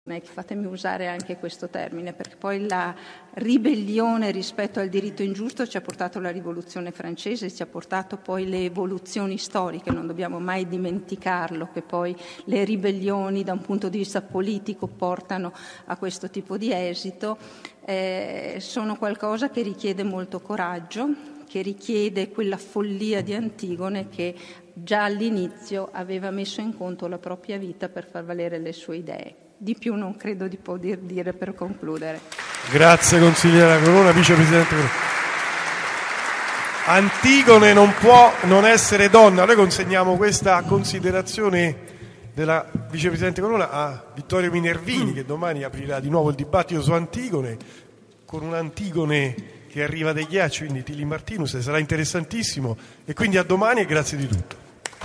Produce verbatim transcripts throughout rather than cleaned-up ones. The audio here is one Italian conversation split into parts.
Fatemi usare anche questo termine, perché poi la ribellione rispetto al diritto ingiusto ci ha portato la rivoluzione francese, ci ha portato poi le evoluzioni storiche. Non dobbiamo mai dimenticarlo, che poi le ribellioni da un punto di vista politico portano a questo tipo di esito. Eh, sono qualcosa che richiede molto coraggio, che richiede quella follia di Antigone che già all'inizio aveva messo in conto la propria vita per far valere le sue idee. Di più non credo di poter dire per concludere. Grazie consigliera Corona, vicepresidente Corona. Antigone non può non essere donna. Noi consegniamo questa considerazione della vicepresidente Corona a Vittorio Minervini, che domani aprirà di nuovo il dibattito su Antigone, con un Antigone che arriva dai ghiacci, quindi Tilly Martinus, sarà interessantissimo. E quindi a domani e grazie di tutto.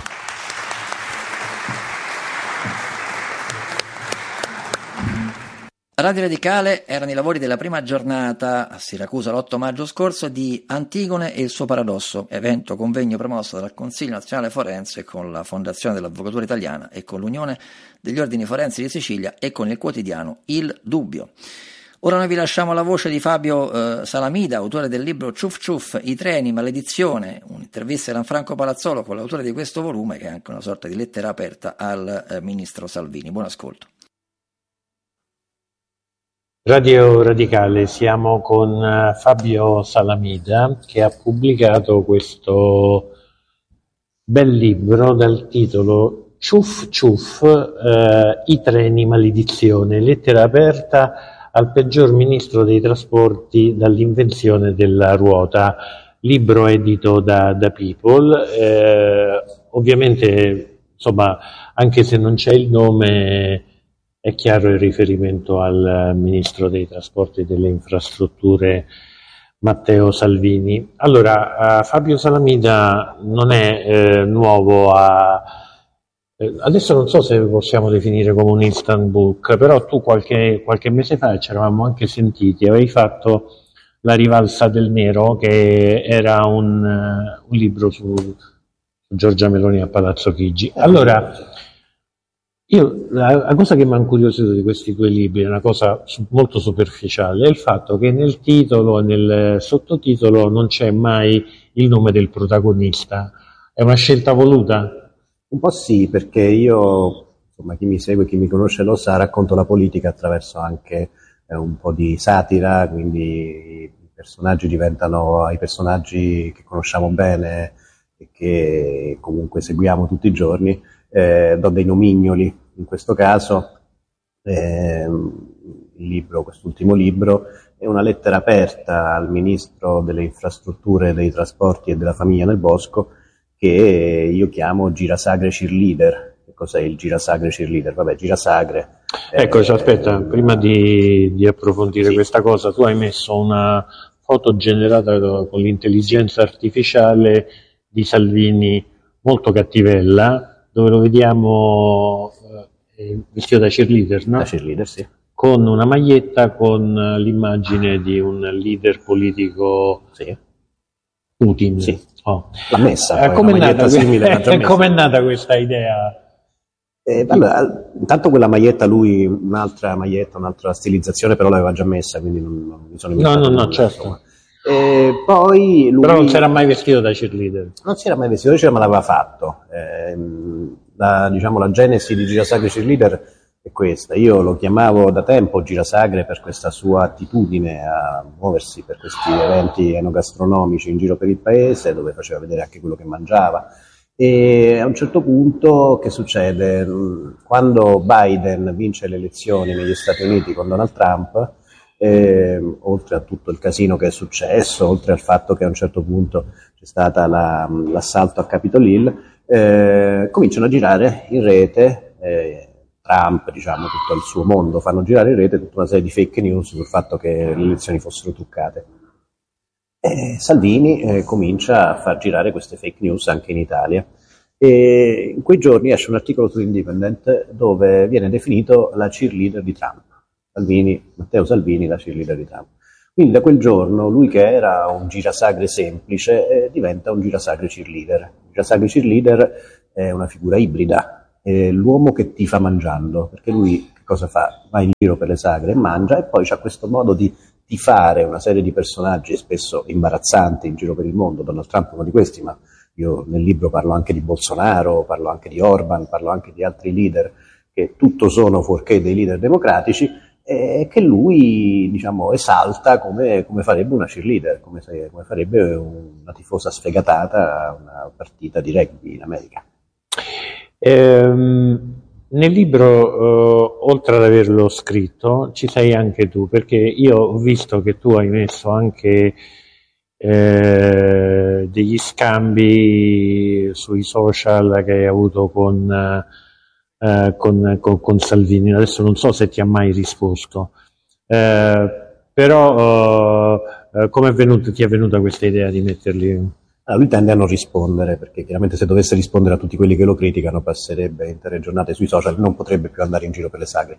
Radio Radicale erano i lavori della prima giornata a Siracusa l'otto maggio scorso di Antigone e il suo paradosso, evento convegno promosso dal Consiglio Nazionale Forense con la Fondazione dell'Avvocatura Italiana e con l'Unione degli Ordini Forensi di Sicilia e con il quotidiano Il Dubbio. Ora noi vi lasciamo la voce di Fabio eh, Salamida, autore del libro Ciuff Ciuff, i treni, maledizione, un'intervista a Gianfranco Palazzolo con l'autore di questo volume, che è anche una sorta di lettera aperta al eh, ministro Salvini. Buon ascolto. Radio Radicale, siamo con Fabio Salamida che ha pubblicato questo bel libro dal titolo Ciuff Ciuff, eh, i treni maledizione, lettera aperta al peggior ministro dei trasporti dall'invenzione della ruota, libro edito da, da People. Eh, ovviamente, insomma, anche se non c'è il nome, è chiaro il riferimento al Ministro dei Trasporti e delle Infrastrutture Matteo Salvini. Allora, uh, Fabio Salamida non è eh, nuovo a... Eh, adesso non so se possiamo definire come un instant book, però tu qualche, qualche mese fa ci eravamo anche sentiti, avevi fatto La rivalsa del nero, che era un, uh, un libro su, su Giorgia Meloni a Palazzo Chigi. Allora... Io, la, la cosa che mi ha incuriosito di questi due libri è una cosa su, molto superficiale, è il fatto che nel titolo e nel sottotitolo non c'è mai il nome del protagonista. È una scelta voluta? Un po' sì, perché io, insomma, chi mi segue, chi mi conosce lo sa, racconto la politica attraverso anche eh, un po' di satira, quindi i personaggi diventano i personaggi che conosciamo bene e che comunque seguiamo tutti i giorni. Eh, do dei nomignoli, in questo caso eh, il libro, quest'ultimo libro è una lettera aperta al Ministro delle Infrastrutture, dei Trasporti e della Famiglia nel Bosco, che io chiamo Girasagre Cheerleader. Che cos'è il Girasagre Cheerleader? Vabbè, Girasagre... Ecco, eh, aspetta, prima di, di approfondire sì. questa cosa, tu hai messo una foto generata con l'intelligenza artificiale di Salvini molto cattivella, dove lo vediamo eh, vestito da cheerleader, no? Da cheerleader, sì. Con una maglietta con l'immagine di un leader politico, sì. Putin. Sì. Oh. L'ha messa. Eh, com'è, nata, eh, com'è nata questa idea? Eh, allora, intanto quella maglietta lui, un'altra maglietta, un'altra stilizzazione, però l'aveva già messa, quindi non, non mi sono inventato. No, no, no, nulla, certo. Insomma. E poi lui... Però non si era mai vestito da cheerleader. Non si era mai vestito, ma l'aveva fatto. Eh, la, diciamo, la genesi di Girasagre Cheerleader è questa. Io lo chiamavo da tempo Girasagre per questa sua attitudine a muoversi per questi eventi enogastronomici in giro per il paese, dove faceva vedere anche quello che mangiava. E a un certo punto che succede? Quando Biden vince le elezioni negli Stati Uniti con Donald Trump, Eh, oltre a tutto il casino che è successo, oltre al fatto che a un certo punto c'è stato la, l'assalto a Capitol Hill, eh, cominciano a girare in rete, eh, Trump, diciamo, tutto il suo mondo, fanno girare in rete tutta una serie di fake news sul fatto che le elezioni fossero truccate. E Salvini eh, comincia a far girare queste fake news anche in Italia. E in quei giorni esce un articolo su Independent dove viene definito la cheerleader di Trump. Salvini, Matteo Salvini, la cheerleader di Trump. Quindi da quel giorno lui, che era un girasagre semplice, eh, diventa un girasagre cheerleader. Il girasagre cheerleader è una figura ibrida, è l'uomo che tifa mangiando, perché lui cosa fa? Va in giro per le sagre e mangia, e poi c'ha questo modo di tifare una serie di personaggi spesso imbarazzanti in giro per il mondo. Donald Trump è uno di questi, ma io nel libro parlo anche di Bolsonaro, parlo anche di Orban, parlo anche di altri leader che tutto sono fuorché dei leader democratici, e che lui, diciamo, esalta come, come farebbe una cheerleader, come, se, come farebbe una tifosa sfegatata a una partita di rugby in America. Ehm, nel libro, eh, oltre ad averlo scritto, ci sei anche tu, perché io ho visto che tu hai messo anche eh, degli scambi sui social che hai avuto con, eh, con, con, con Salvini. Adesso non so se ti ha mai risposto, eh, però eh, come è venuto, ti è venuta questa idea di metterli? Allora, lui tende a non rispondere, perché chiaramente se dovesse rispondere a tutti quelli che lo criticano passerebbe intere giornate sui social, non potrebbe più andare in giro per le sagre.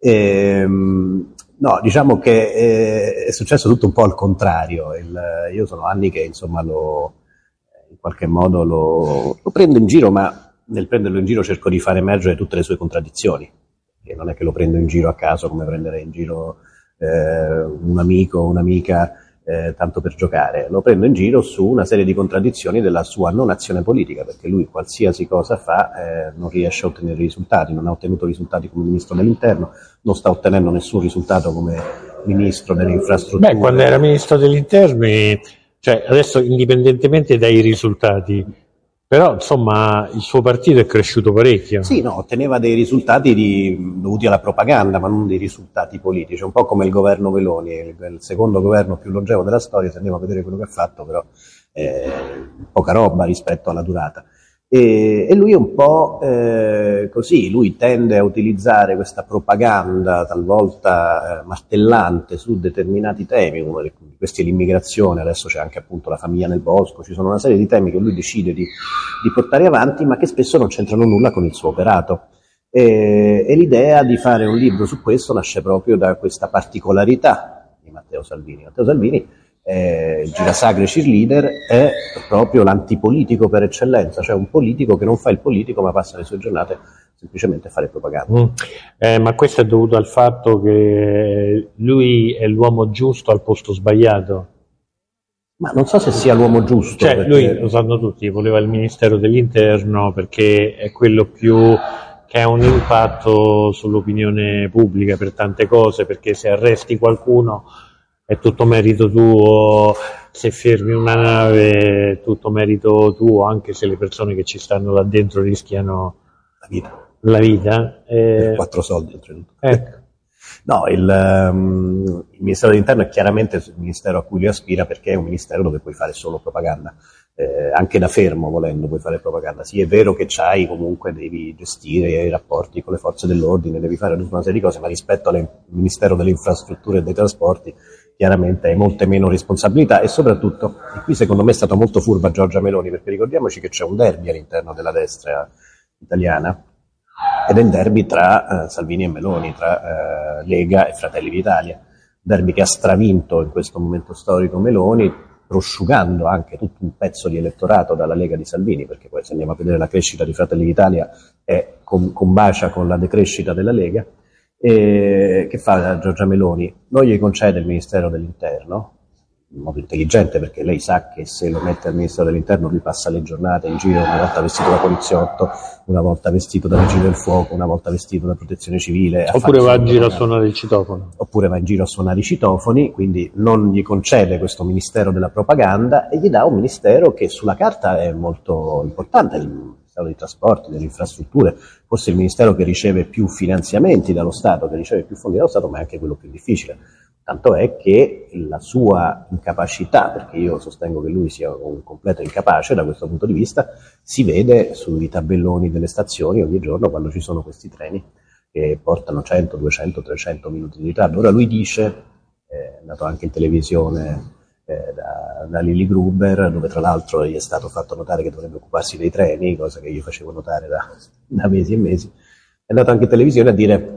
Ehm, no, diciamo che è, è successo tutto un po' al contrario. Il, io sono anni che insomma lo, in qualche modo lo, lo prendo in giro, ma nel prenderlo in giro cerco di far emergere tutte le sue contraddizioni, che non è che lo prendo in giro a caso come prendere in giro eh, un amico o un'amica Eh, tanto per giocare. Lo prendo in giro su una serie di contraddizioni della sua non azione politica, perché lui qualsiasi cosa fa eh, non riesce a ottenere risultati, non ha ottenuto risultati come ministro dell'interno, non sta ottenendo nessun risultato come ministro delle infrastrutture. Beh, quando era ministro degli interni, cioè adesso indipendentemente dai risultati, però insomma il suo partito è cresciuto parecchio. Sì, no, otteneva dei risultati di, dovuti alla propaganda, ma non dei risultati politici, un po' come il governo Meloni, il, il secondo governo più longevo della storia. Se andiamo a vedere quello che ha fatto, però eh, poca roba rispetto alla durata. E, e lui è un po' eh, così, lui tende a utilizzare questa propaganda talvolta eh, martellante su determinati temi, uno di questi è l'immigrazione, adesso c'è anche appunto la famiglia nel bosco, ci sono una serie di temi che lui decide di, di portare avanti, ma che spesso non c'entrano nulla con il suo operato. E, e l'idea di fare un libro su questo nasce proprio da questa particolarità di Matteo Salvini. Matteo Salvini Eh, girasagre cheerleader è proprio l'antipolitico per eccellenza, cioè un politico che non fa il politico ma passa le sue giornate semplicemente a fare propaganda. Mm. Eh, ma questo è dovuto al fatto che lui è l'uomo giusto al posto sbagliato? Ma non so se sia l'uomo giusto. Cioè perché... lui, lo sanno tutti, voleva il Ministero dell'Interno perché è quello più che ha un impatto sull'opinione pubblica per tante cose, perché se arresti qualcuno è tutto merito tuo, se fermi una nave è tutto merito tuo, anche se le persone che ci stanno là dentro rischiano la vita. La vita eh... quattro soldi oltretutto. Ecco. No, il, um, il Ministero dell'Interno è chiaramente il ministero a cui lui aspira, perché è un ministero dove puoi fare solo propaganda, eh, anche da fermo volendo puoi fare propaganda. Sì, è vero che c'hai, comunque devi gestire i rapporti con le forze dell'ordine, devi fare tutta una serie di cose, ma rispetto al Ministero delle Infrastrutture e dei Trasporti chiaramente hai molte meno responsabilità. E soprattutto, e qui secondo me è stata molto furba Giorgia Meloni, perché ricordiamoci che c'è un derby all'interno della destra italiana, ed è il derby tra eh, Salvini e Meloni, tra eh, Lega e Fratelli d'Italia, derby che ha stravinto in questo momento storico Meloni, prosciugando anche tutto un pezzo di elettorato dalla Lega di Salvini, perché poi se andiamo a vedere la crescita di Fratelli d'Italia è com- combacia con la decrescita della Lega. E che fa Giorgia Meloni? Non gli concede il Ministero dell'Interno, in modo intelligente, perché lei sa che se lo mette al Ministero dell'Interno lui passa le giornate in giro, una volta vestito da poliziotto, una volta vestito da vigile del fuoco, una volta vestito da protezione civile. Oppure va in giro a suonare il citofono. Oppure va in giro a suonare i citofoni, quindi non gli concede questo Ministero della Propaganda e gli dà un Ministero che sulla carta è molto importante, il Ministero dei Trasporti, delle Infrastrutture, forse il Ministero che riceve più finanziamenti dallo Stato, che riceve più fondi dallo Stato, ma è anche quello più difficile. Tanto è che la sua incapacità, perché io sostengo che lui sia un completo incapace da questo punto di vista, si vede sui tabelloni delle stazioni ogni giorno quando ci sono questi treni che portano cento, duecento, trecento minuti di ritardo. Ora lui dice, è andato anche in televisione eh, da, da Lili Gruber, dove tra l'altro gli è stato fatto notare che dovrebbe occuparsi dei treni, cosa che io facevo notare da, da mesi e mesi, è andato anche in televisione a dire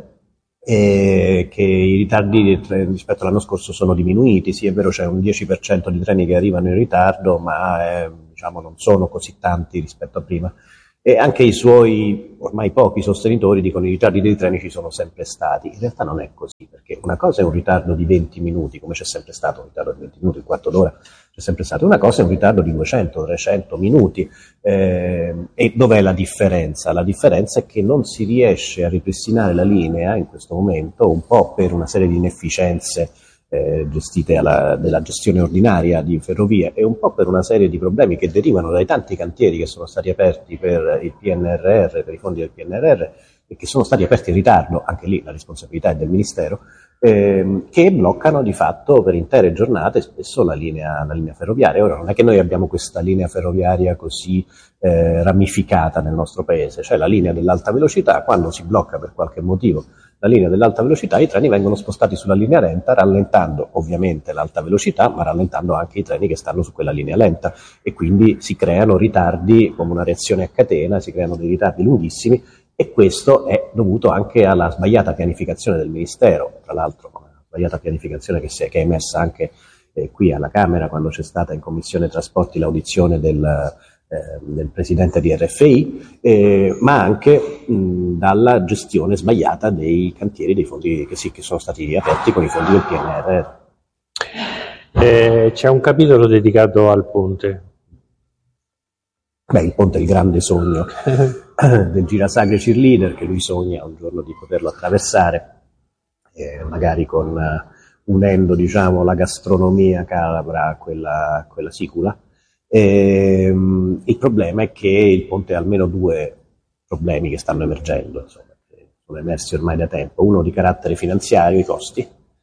e che i ritardi rispetto all'anno scorso sono diminuiti. Sì, è vero, c'è un dieci per cento di treni che arrivano in ritardo, ma eh, diciamo non sono così tanti rispetto a prima. E anche i suoi ormai pochi sostenitori dicono che i ritardi dei treni ci sono sempre stati. In realtà non è così, perché una cosa è un ritardo di venti minuti, come c'è sempre stato un ritardo di venti minuti, un quarto d'ora c'è sempre stato, una cosa è un ritardo di duecento trecento minuti. Eh, e dov'è la differenza? La differenza è che non si riesce a ripristinare la linea in questo momento, un po' per una serie di inefficienze Eh, gestite alla, della gestione ordinaria di ferrovie e un po' per una serie di problemi che derivano dai tanti cantieri che sono stati aperti per il P N R R, per i fondi del P N R R e che sono stati aperti in ritardo, anche lì la responsabilità è del Ministero, ehm, che bloccano di fatto per intere giornate spesso la linea, la linea ferroviaria. Ora non è che noi abbiamo questa linea ferroviaria così eh, ramificata nel nostro paese, c'è la linea dell'alta velocità, quando si blocca per qualche motivo la linea dell'alta velocità, i treni vengono spostati sulla linea lenta, rallentando ovviamente l'alta velocità, ma rallentando anche i treni che stanno su quella linea lenta e quindi si creano ritardi come una reazione a catena, si creano dei ritardi lunghissimi e questo è dovuto anche alla sbagliata pianificazione del Ministero, tra l'altro una sbagliata pianificazione che, si è, che è emessa anche eh, qui alla Camera quando c'è stata in Commissione Trasporti l'audizione del del presidente di R F I, eh, ma anche mh, dalla gestione sbagliata dei cantieri dei fondi che, sì, che sono stati aperti con i fondi del P N R R. Eh, c'è un capitolo dedicato al ponte. Beh, il ponte è il grande sogno del girasagre cheerleader, che lui sogna un giorno di poterlo attraversare, eh, magari con uh, unendo diciamo, la gastronomia calabra a quella, quella sicula. E, um, il problema è che il ponte ha almeno due problemi che stanno emergendo, insomma, che sono emersi ormai da tempo. Uno di carattere finanziario, i costi.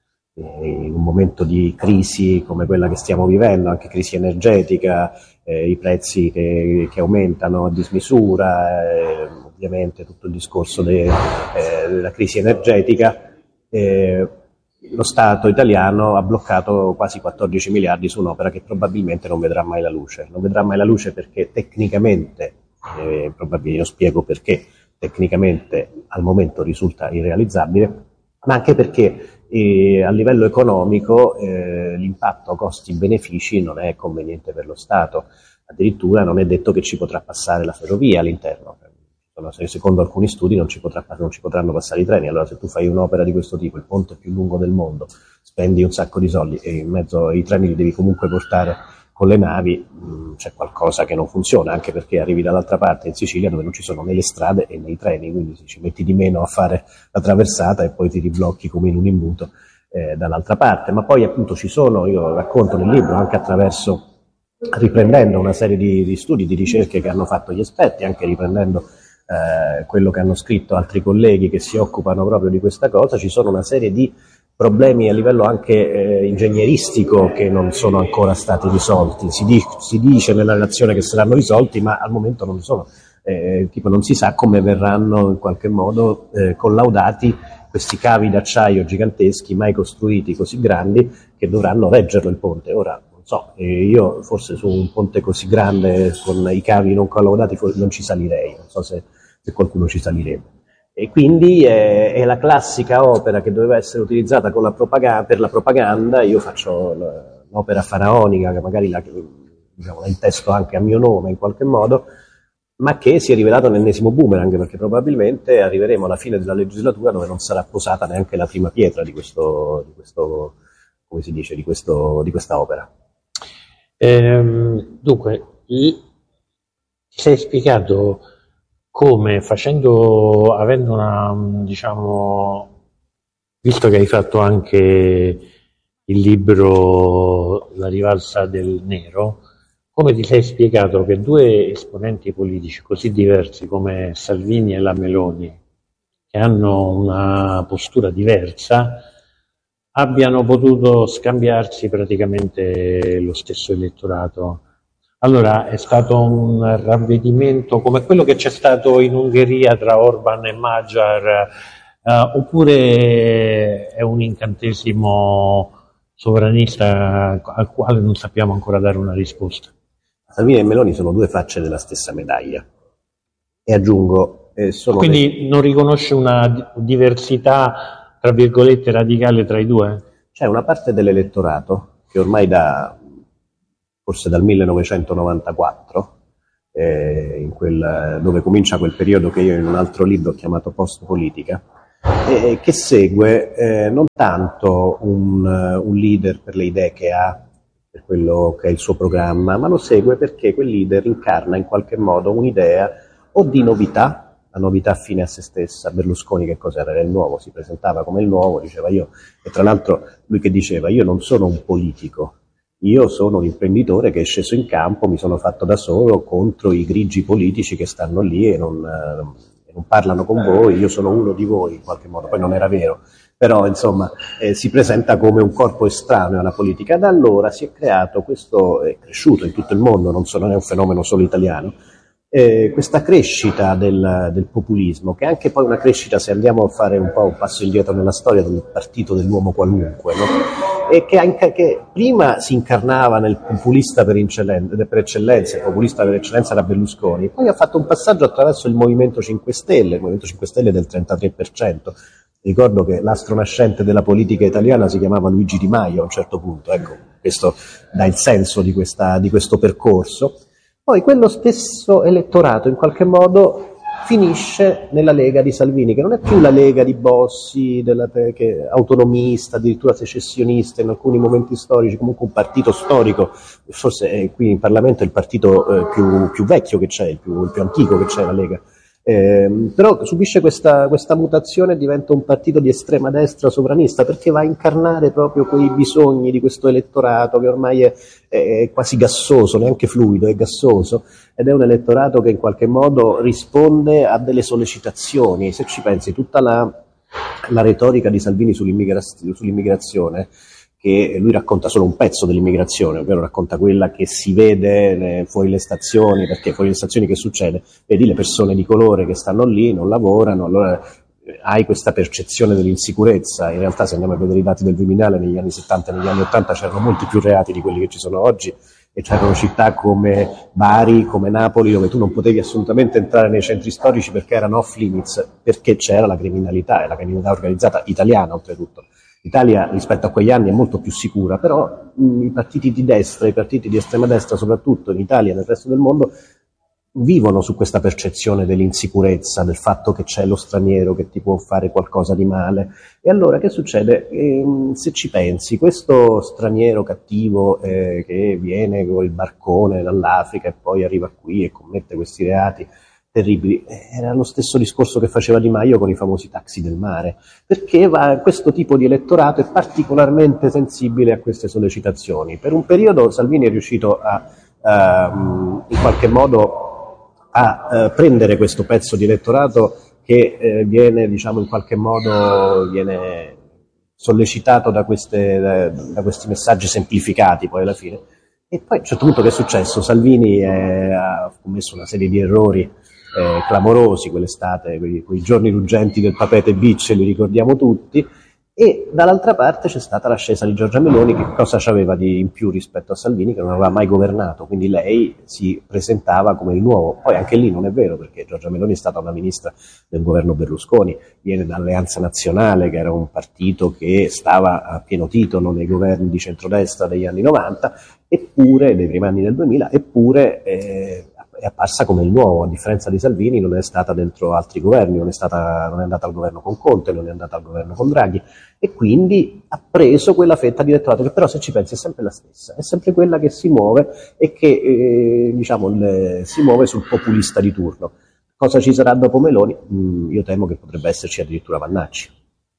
E in un momento di crisi come quella che stiamo vivendo, anche crisi energetica, eh, i prezzi che, che aumentano a dismisura, eh, ovviamente tutto il discorso de, eh, della crisi energetica, eh, lo Stato italiano ha bloccato quasi quattordici miliardi su un'opera che probabilmente non vedrà mai la luce. Non vedrà mai la luce perché tecnicamente, eh, probabilmente io spiego perché, tecnicamente al momento risulta irrealizzabile, ma anche perché eh, a livello economico eh, l'impatto costi-benefici non è conveniente per lo Stato. Addirittura non è detto che ci potrà passare la ferrovia all'interno. Secondo alcuni studi non ci, potrà, non ci potranno passare i treni. Allora se tu fai un'opera di questo tipo, il ponte più lungo del mondo, spendi un sacco di soldi e in mezzo ai treni li devi comunque portare con le navi, mh, c'è qualcosa che non funziona, anche perché arrivi dall'altra parte in Sicilia dove non ci sono né le strade e né i treni, quindi ci metti di meno a fare la traversata e poi ti riblocchi come in un imbuto eh, dall'altra parte. Ma poi appunto ci sono, io racconto nel libro anche attraverso, riprendendo una serie di, di studi, di ricerche che hanno fatto gli esperti, anche riprendendo Eh, quello che hanno scritto altri colleghi che si occupano proprio di questa cosa, ci sono una serie di problemi a livello anche eh, ingegneristico che non sono ancora stati risolti. Si, di, si dice nella relazione che saranno risolti, ma al momento non sono. Eh, tipo non si sa come verranno in qualche modo eh, collaudati questi cavi d'acciaio giganteschi, mai costruiti così grandi, che dovranno reggerlo il ponte. Ora, non so, eh, io forse su un ponte così grande con i cavi non collaudati non ci salirei, non so se se qualcuno ci salirebbe. E quindi è, è la classica opera che doveva essere utilizzata con la propaganda, per la propaganda. Io faccio l'opera faraonica, che magari la, diciamo, la intesto anche a mio nome in qualche modo, ma che si è rivelato un ennesimo boomerang, perché probabilmente arriveremo alla fine della legislatura dove non sarà posata neanche la prima pietra di questo, di questo come si dice, di, questo, di questa opera. Ehm, dunque, ti sei spiegato come facendo, avendo una, diciamo, visto che hai fatto anche il libro La rivalsa del nero, come ti sei spiegato che due esponenti politici così diversi come Salvini e la Meloni, che hanno una postura diversa, abbiano potuto scambiarsi praticamente lo stesso elettorato? Allora è stato un ravvedimento come quello che c'è stato in Ungheria tra Orban e Magyar, eh, oppure è un incantesimo sovranista al quale non sappiamo ancora dare una risposta? Salvini e Meloni sono due facce della stessa medaglia. E aggiungo, eh, sono quindi dei... non riconosce una diversità, tra virgolette, radicale tra i due? C'è una parte dell'elettorato che ormai da forse dal millenovecentonovantaquattro, eh, in quel, dove comincia quel periodo che io in un altro libro ho chiamato Post-politica, eh, che segue eh, non tanto un, un leader per le idee che ha, per quello che è il suo programma, ma lo segue perché quel leader incarna in qualche modo un'idea o di novità, la novità fine a se stessa. Berlusconi che cos'era? Era il nuovo, si presentava come il nuovo, diceva io, e tra l'altro lui che diceva io non sono un politico, io sono un imprenditore che è sceso in campo, mi sono fatto da solo contro i grigi politici che stanno lì e non, eh, non parlano con voi, io sono uno di voi in qualche modo, poi non era vero, però insomma eh, si presenta come un corpo estraneo alla politica. Da allora si è creato questo, è cresciuto in tutto il mondo, non, so, non è un fenomeno solo italiano, Eh, questa crescita del, del populismo, che è anche poi una crescita, se andiamo a fare un po' un passo indietro nella storia, del partito dell'uomo qualunque, no? E che, anche, che prima si incarnava nel populista per, per eccellenza, il populista per eccellenza era Berlusconi, poi ha fatto un passaggio attraverso il Movimento cinque Stelle, il Movimento cinque Stelle del trentatré per cento. Ricordo che l'astro nascente della politica italiana si chiamava Luigi Di Maio a un certo punto, ecco, questo dà il senso di, questa, di questo percorso. Poi quello stesso elettorato in qualche modo finisce nella Lega di Salvini, che non è più la Lega di Bossi, della, che, autonomista, addirittura secessionista in alcuni momenti storici, comunque un partito storico, forse è qui in Parlamento è il partito eh, più, più vecchio che c'è, il più, il più antico che c'è, la Lega. Eh, però subisce questa, questa mutazione e diventa un partito di estrema destra sovranista, perché va a incarnare proprio quei bisogni di questo elettorato che ormai è, è quasi gassoso, neanche fluido, è gassoso, ed è un elettorato che in qualche modo risponde a delle sollecitazioni. Se ci pensi, tutta la, la retorica di Salvini sull'immigra- sull'immigrazione, che lui racconta solo un pezzo dell'immigrazione, ovvero racconta quella che si vede fuori le stazioni, perché fuori le stazioni che succede? Vedi le persone di colore che stanno lì, non lavorano, allora hai questa percezione dell'insicurezza. In realtà se andiamo a vedere i dati del Viminale, negli anni settanta e negli anni ottanta c'erano molti più reati di quelli che ci sono oggi, e c'erano città come Bari, come Napoli, dove tu non potevi assolutamente entrare nei centri storici perché erano off limits, perché c'era la criminalità, e la criminalità organizzata italiana oltretutto. L'Italia rispetto a quegli anni è molto più sicura, però mh, i partiti di destra, i partiti di estrema destra, soprattutto in Italia e nel resto del mondo, vivono su questa percezione dell'insicurezza, del fatto che c'è lo straniero che ti può fare qualcosa di male. E allora che succede? Ehm, se ci pensi, questo straniero cattivo eh, che viene con il barcone dall'Africa e poi arriva qui e commette questi reati terribili, era lo stesso discorso che faceva Di Maio con i famosi taxi del mare, perché va, questo tipo di elettorato è particolarmente sensibile a queste sollecitazioni. Per un periodo Salvini è riuscito a, a in qualche modo a, a prendere questo pezzo di elettorato che eh, viene, diciamo, in qualche modo viene sollecitato da, queste, da, da questi messaggi semplificati poi alla fine. E poi a un certo punto che è successo? Salvini è, ha commesso una serie di errori Eh, clamorosi quell'estate, quei, quei giorni ruggenti del Papete Beach, li ricordiamo tutti, e dall'altra parte c'è stata l'ascesa di Giorgia Meloni, che cosa c'aveva di in più rispetto a Salvini, che non aveva mai governato, quindi lei si presentava come il nuovo. Poi anche lì non è vero, perché Giorgia Meloni è stata una ministra del governo Berlusconi, viene da Alleanza Nazionale, che era un partito che stava a pieno titolo nei governi di centrodestra degli anni novanta, eppure, dei primi anni del duemila, eppure eh, è apparsa come il nuovo. A differenza di Salvini non è stata dentro altri governi, non è, stata, non è andata al governo con Conte, non è andata al governo con Draghi, e quindi ha preso quella fetta di elettorato che però, se ci pensi, è sempre la stessa, è sempre quella che si muove e che eh, diciamo le, si muove sul populista di turno. Cosa ci sarà dopo Meloni? Mm, io temo che potrebbe esserci addirittura Vannacci.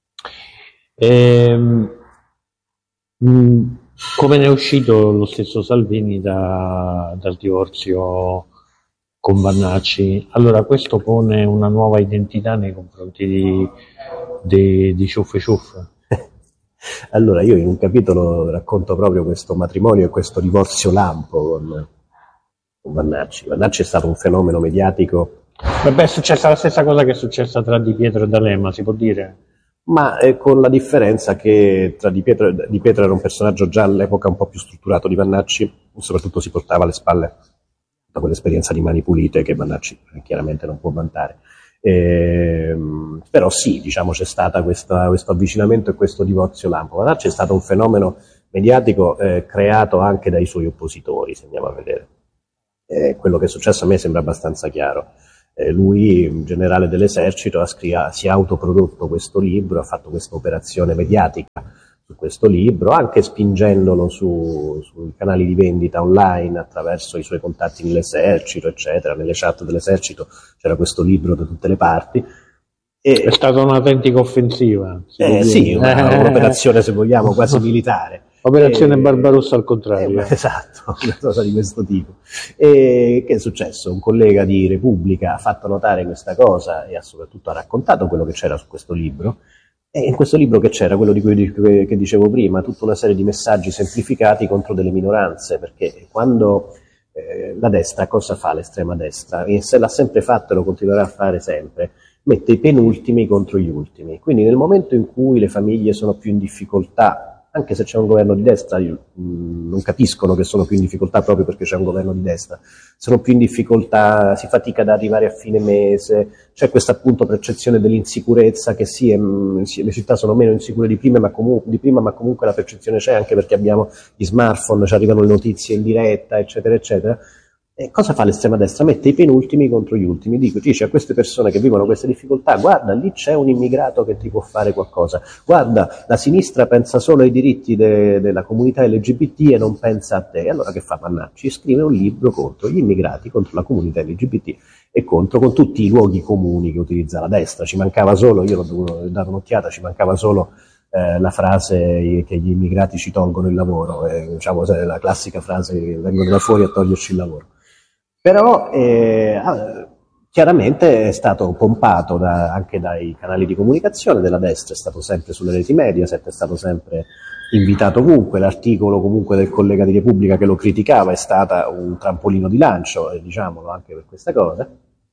Ehm, mh, come ne è uscito lo stesso Salvini da, dal divorzio con Vannacci? Allora, questo pone una nuova identità nei confronti di, di, di Ciuffe Ciuffe. Allora, io in un capitolo racconto proprio questo matrimonio e questo divorzio lampo con, con Vannacci. Vannacci è stato un fenomeno mediatico. Vabbè, è successa la stessa cosa che è successa tra Di Pietro e D'Alema, si può dire? Ma eh, con la differenza che tra Di Pietro, Di Pietro era un personaggio già all'epoca un po' più strutturato di Vannacci, soprattutto si portava alle spalle da quell'esperienza di Mani Pulite che Vannacci chiaramente non può vantare. Eh, però sì, diciamo, c'è stato questo avvicinamento e questo divorzio lampo. Vannacci è stato un fenomeno mediatico eh, creato anche dai suoi oppositori, se andiamo a vedere. Eh, quello che è successo a me sembra abbastanza chiaro. Eh, lui, generale dell'esercito, ha scria- si è autoprodotto questo libro, ha fatto questa operazione mediatica su questo libro, anche spingendolo su, sui canali di vendita online attraverso i suoi contatti nell'esercito, eccetera. Nelle chat dell'esercito c'era questo libro da tutte le parti. E, è stata un'autentica offensiva. Eh, sì, una, un'operazione, se vogliamo, quasi militare. Operazione eh, Barbarossa al contrario. Eh, esatto, una cosa di questo tipo. E che è successo? Un collega di Repubblica ha fatto notare questa cosa e ha soprattutto ha raccontato quello che c'era su questo libro. E in questo libro che c'era, quello di cui che dicevo prima, tutta una serie di messaggi semplificati contro delle minoranze, perché quando eh, la destra, cosa fa l'estrema destra? E se l'ha sempre fatto e lo continuerà a fare sempre, mette i penultimi contro gli ultimi. Quindi nel momento in cui le famiglie sono più in difficoltà, anche se c'è un governo di destra, io, mh, non capiscono che sono più in difficoltà proprio perché c'è un governo di destra, sono più in difficoltà, si fatica ad arrivare a fine mese, c'è questa appunto percezione dell'insicurezza che sì, mh, sì, le città sono meno insicure di prima, ma comu- di prima, ma comunque la percezione c'è anche perché abbiamo gli smartphone, ci arrivano le notizie in diretta, eccetera, eccetera. E cosa fa l'estrema destra? Mette i penultimi contro gli ultimi. Dico, dice a queste persone che vivono queste difficoltà, guarda, lì c'è un immigrato che ti può fare qualcosa. Guarda, la sinistra pensa solo ai diritti de- della comunità L G B T e non pensa a te. E allora che fa Mannacci? Scrive un libro contro gli immigrati, contro la comunità L G B T e contro con tutti i luoghi comuni che utilizza la destra. Ci mancava solo, io l'ho dovuto dare un'occhiata, ci mancava solo eh, la frase che gli immigrati ci tolgono il lavoro, eh, diciamo la classica frase che vengono da fuori a toglierci il lavoro. Però eh, chiaramente è stato pompato da, anche dai canali di comunicazione della destra, è stato sempre sulle reti media, è stato sempre invitato ovunque, l'articolo comunque del collega di Repubblica che lo criticava è stata un trampolino di lancio, eh, diciamolo anche per questa cosa,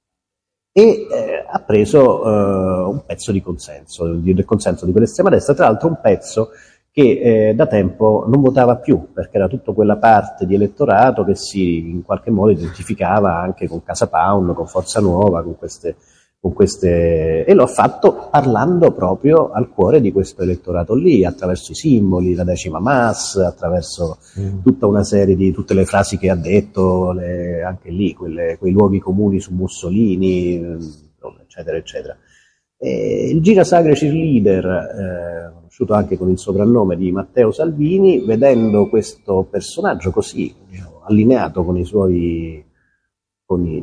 e eh, ha preso eh, un pezzo di consenso, del consenso di quell'estrema destra, tra l'altro un pezzo che eh, da tempo non votava più, perché era tutta quella parte di elettorato che si in qualche modo identificava anche con Casa Pound, con Forza Nuova, con queste, con queste... e lo ha fatto parlando proprio al cuore di questo elettorato lì, attraverso i simboli, la decima Mas, attraverso mm. tutta una serie di, tutte le frasi che ha detto, le, anche lì, quelle, quei luoghi comuni su Mussolini, eccetera, eccetera. E il girasagre cheerleader, eh, conosciuto anche con il soprannome di Matteo Salvini, vedendo questo personaggio così, diciamo, allineato con i suoi, con i,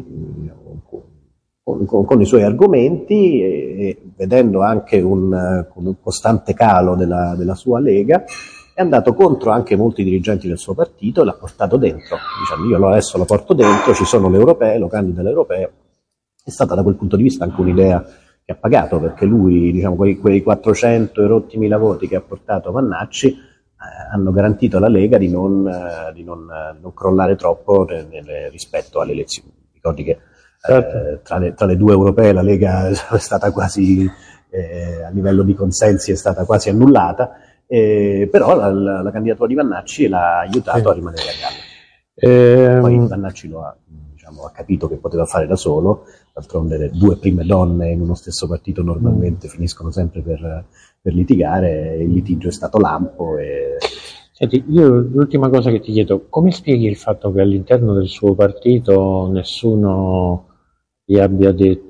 con, con, con i suoi argomenti e, e vedendo anche un, un costante calo della, della sua Lega, è andato contro anche molti dirigenti del suo partito e l'ha portato dentro, dicendo io adesso lo porto dentro, ci sono le europee, lo candido alle europee. È stata da quel punto di vista anche un'idea che ha pagato, perché lui, diciamo, quei, quei quattrocento e rotti mila voti che ha portato Mannacci eh, hanno garantito alla Lega di non, eh, di non, eh, non crollare troppo nel, nel, rispetto alle elezioni. Ricordi che eh, tra, le, tra le due europee la Lega è stata quasi, eh, a livello di consensi è stata quasi annullata, eh, però la, la, la candidatura di Mannacci l'ha aiutato sì. a rimanere a galla. Ehm... Poi Mannacci lo ha, diciamo, ha capito che poteva fare da solo. D'altronde le due prime donne in uno stesso partito normalmente mm. finiscono sempre per, per litigare, il litigio è stato lampo. E... Senti, io l'ultima cosa che ti chiedo, come spieghi il fatto che all'interno del suo partito nessuno gli abbia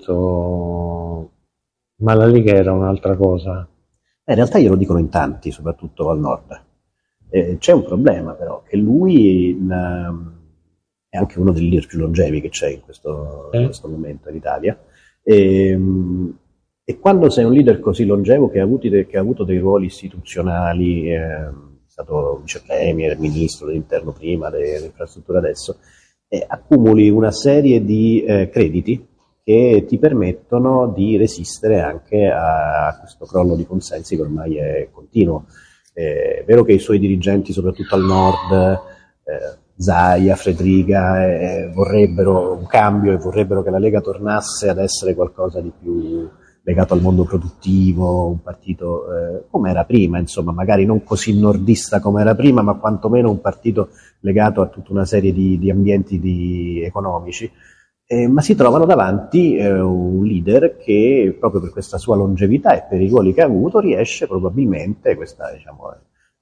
detto ma la Lega era un'altra cosa? Eh, in realtà glielo dicono in tanti, soprattutto al nord. Eh, c'è un problema però, che lui... In, è anche uno dei leader più longevi che c'è in questo, eh. in questo momento in Italia, e, e quando sei un leader così longevo che ha avuto, che ha avuto dei ruoli istituzionali, eh, è stato vice premier, ministro dell'interno prima, dell'infrastruttura adesso, eh, accumuli una serie di eh, crediti che ti permettono di resistere anche a, a questo crollo di consensi che ormai è continuo. Eh, è vero che i suoi dirigenti, soprattutto al nord, eh, Zaia, Fredriga, eh, vorrebbero un cambio e vorrebbero che la Lega tornasse ad essere qualcosa di più legato al mondo produttivo, un partito eh, come era prima, insomma, magari non così nordista come era prima, ma quantomeno un partito legato a tutta una serie di, di ambienti di, economici, eh, ma si trovano davanti eh, un leader che proprio per questa sua longevità e per i ruoli che ha avuto riesce probabilmente, questa diciamo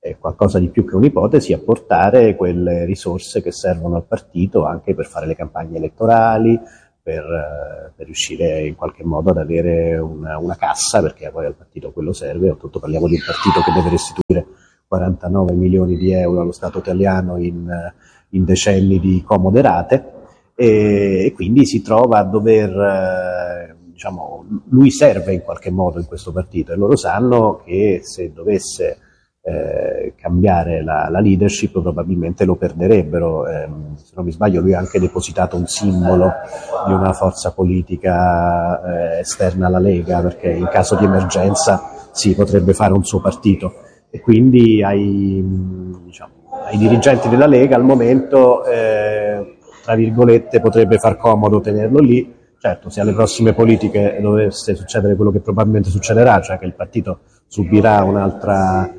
è qualcosa di più che un'ipotesi, apportare quelle risorse che servono al partito anche per fare le campagne elettorali, per, per riuscire in qualche modo ad avere una, una cassa, perché poi al partito quello serve. Oltretutto parliamo di un partito che deve restituire quarantanove milioni di euro allo Stato italiano in, in decenni di comode rate, e, e quindi si trova a dover, diciamo, lui serve in qualche modo in questo partito, e loro sanno che se dovesse Eh, cambiare la, la leadership probabilmente lo perderebbero. Eh, se non mi sbaglio lui ha anche depositato un simbolo di una forza politica eh, esterna alla Lega, perché in caso di emergenza si potrebbe fare un suo partito, e quindi ai, diciamo, ai dirigenti della Lega al momento eh, tra virgolette potrebbe far comodo tenerlo lì. Certo, se alle prossime politiche dovesse succedere quello che probabilmente succederà, cioè che il partito subirà un'altra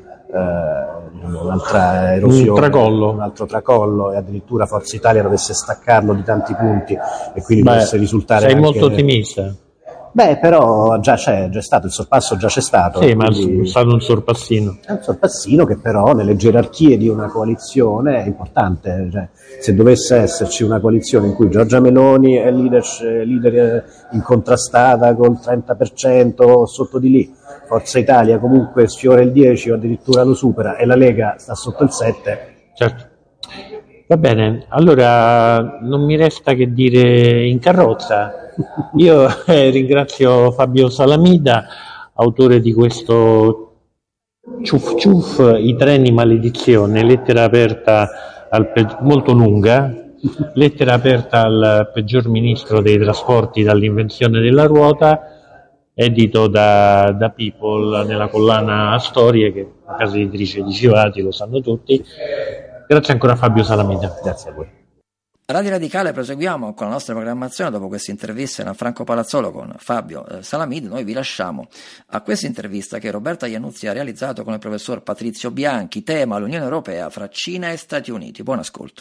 Uh, un'altra erosione, un tracollo. un altro tracollo, e addirittura Forza Italia dovesse staccarlo di tanti punti e quindi Beh, dovesse risultare sei anche... molto ottimista. Beh, però già c'è, già stato, il sorpasso già c'è stato. Sì, ma quindi... è stato un sorpassino. È un sorpassino che però nelle gerarchie di una coalizione è importante. Cioè, se dovesse esserci una coalizione in cui Giorgia Meloni è leader, leader incontrastata col trenta per cento sotto di lì, Forza Italia comunque sfiora il dieci o addirittura lo supera, e la Lega sta sotto il sette. Certo. Va bene, allora non mi resta che dire in carrozza. Io eh, ringrazio Fabio Salamida, autore di questo Ciuff Ciuff, i treni maledizione, lettera aperta al pe- molto lunga, lettera aperta al peggior ministro dei trasporti dall'invenzione della ruota, edito da, da People nella collana Storie, che è una casa editrice di Civati, lo sanno tutti. Grazie ancora a Fabio Salamida. Grazie a voi. Radio Radicale, proseguiamo con la nostra programmazione dopo questa intervista in Franco Palazzolo con Fabio eh, Salamida. Noi vi lasciamo a questa intervista che Roberta Iannuzzi ha realizzato con il professor Patrizio Bianchi, tema l'Unione Europea fra Cina e Stati Uniti. Buon ascolto.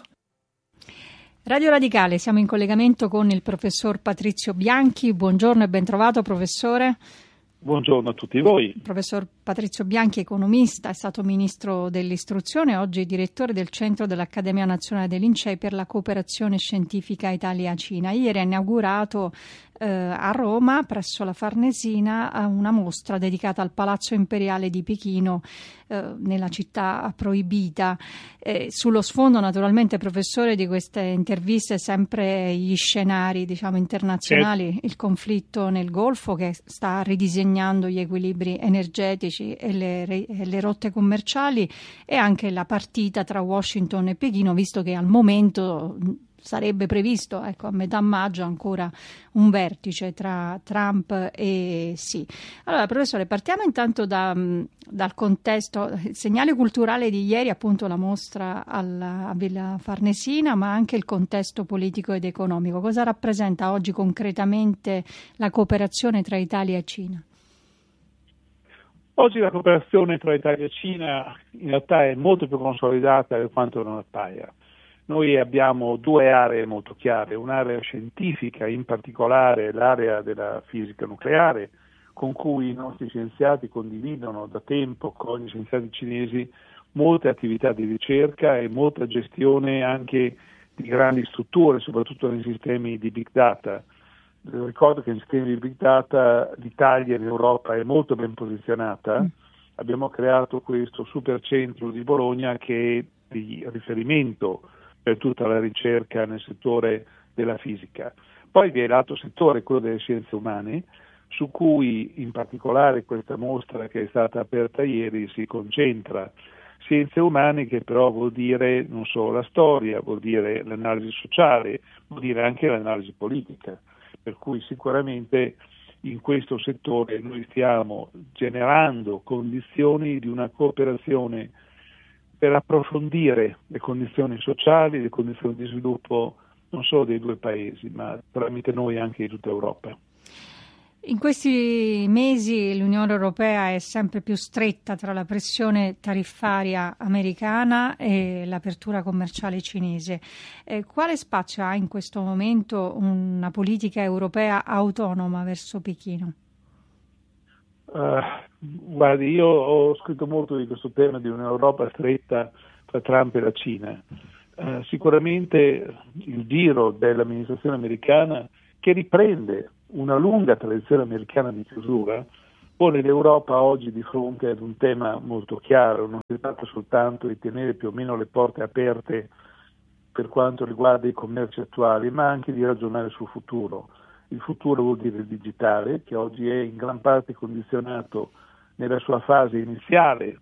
Radio Radicale, siamo in collegamento con il professor Patrizio Bianchi. Buongiorno e ben trovato, professore. Buongiorno a tutti voi. Il professor Patrizio Bianchi, economista, è stato ministro dell'istruzione, oggi direttore del centro dell'Accademia Nazionale dei Lincei per la cooperazione scientifica Italia-Cina. Ieri ha inaugurato eh, a Roma, presso la Farnesina, una mostra dedicata al Palazzo Imperiale di Pechino, eh, nella città proibita. Eh, sullo sfondo, naturalmente, professore, di queste interviste sempre gli scenari, diciamo, internazionali, certo. Il conflitto nel Golfo che sta ridisegnando gli equilibri energetici e le, e le rotte commerciali, e anche la partita tra Washington e Pechino, visto che al momento sarebbe previsto, ecco, a metà maggio ancora un vertice tra Trump e Xi. Allora, professore, partiamo intanto da, dal contesto, il segnale culturale di ieri, appunto la mostra alla, a Villa Farnesina, ma anche il contesto politico ed economico. Cosa rappresenta oggi concretamente la cooperazione tra Italia e Cina? Oggi la cooperazione tra Italia e Cina in realtà è molto più consolidata di quanto non appaia. Noi abbiamo due aree molto chiare, un'area scientifica, in particolare l'area della fisica nucleare, con cui i nostri scienziati condividono da tempo con gli scienziati cinesi molte attività di ricerca e molta gestione anche di grandi strutture, soprattutto nei sistemi di big data. Ricordo che in sistemi di big data l'Italia in Europa è molto ben posizionata. Mm. Abbiamo creato questo supercentro di Bologna che è di riferimento per tutta la ricerca nel settore della fisica. Poi vi è l'altro settore, quello delle scienze umane, su cui in particolare questa mostra che è stata aperta ieri si concentra. Scienze umane che però vuol dire non solo la storia, vuol dire l'analisi sociale, vuol dire anche l'analisi politica. Per cui sicuramente in questo settore noi stiamo generando condizioni di una cooperazione per approfondire le condizioni sociali, le condizioni di sviluppo non solo dei due paesi, ma tramite noi anche di tutta Europa. In questi mesi l'Unione Europea è sempre più stretta tra la pressione tariffaria americana e l'apertura commerciale cinese. Eh, quale spazio ha in questo momento una politica europea autonoma verso Pechino? Uh, guardi, io ho scritto molto di questo tema di un'Europa stretta tra Trump e la Cina. Uh, sicuramente il giro dell'amministrazione americana, che riprende una lunga tradizione americana di chiusura, pone l'Europa oggi di fronte ad un tema molto chiaro. Non si tratta soltanto di tenere più o meno le porte aperte per quanto riguarda i commerci attuali, ma anche di ragionare sul futuro. Il futuro vuol dire il digitale, che oggi è in gran parte condizionato nella sua fase iniziale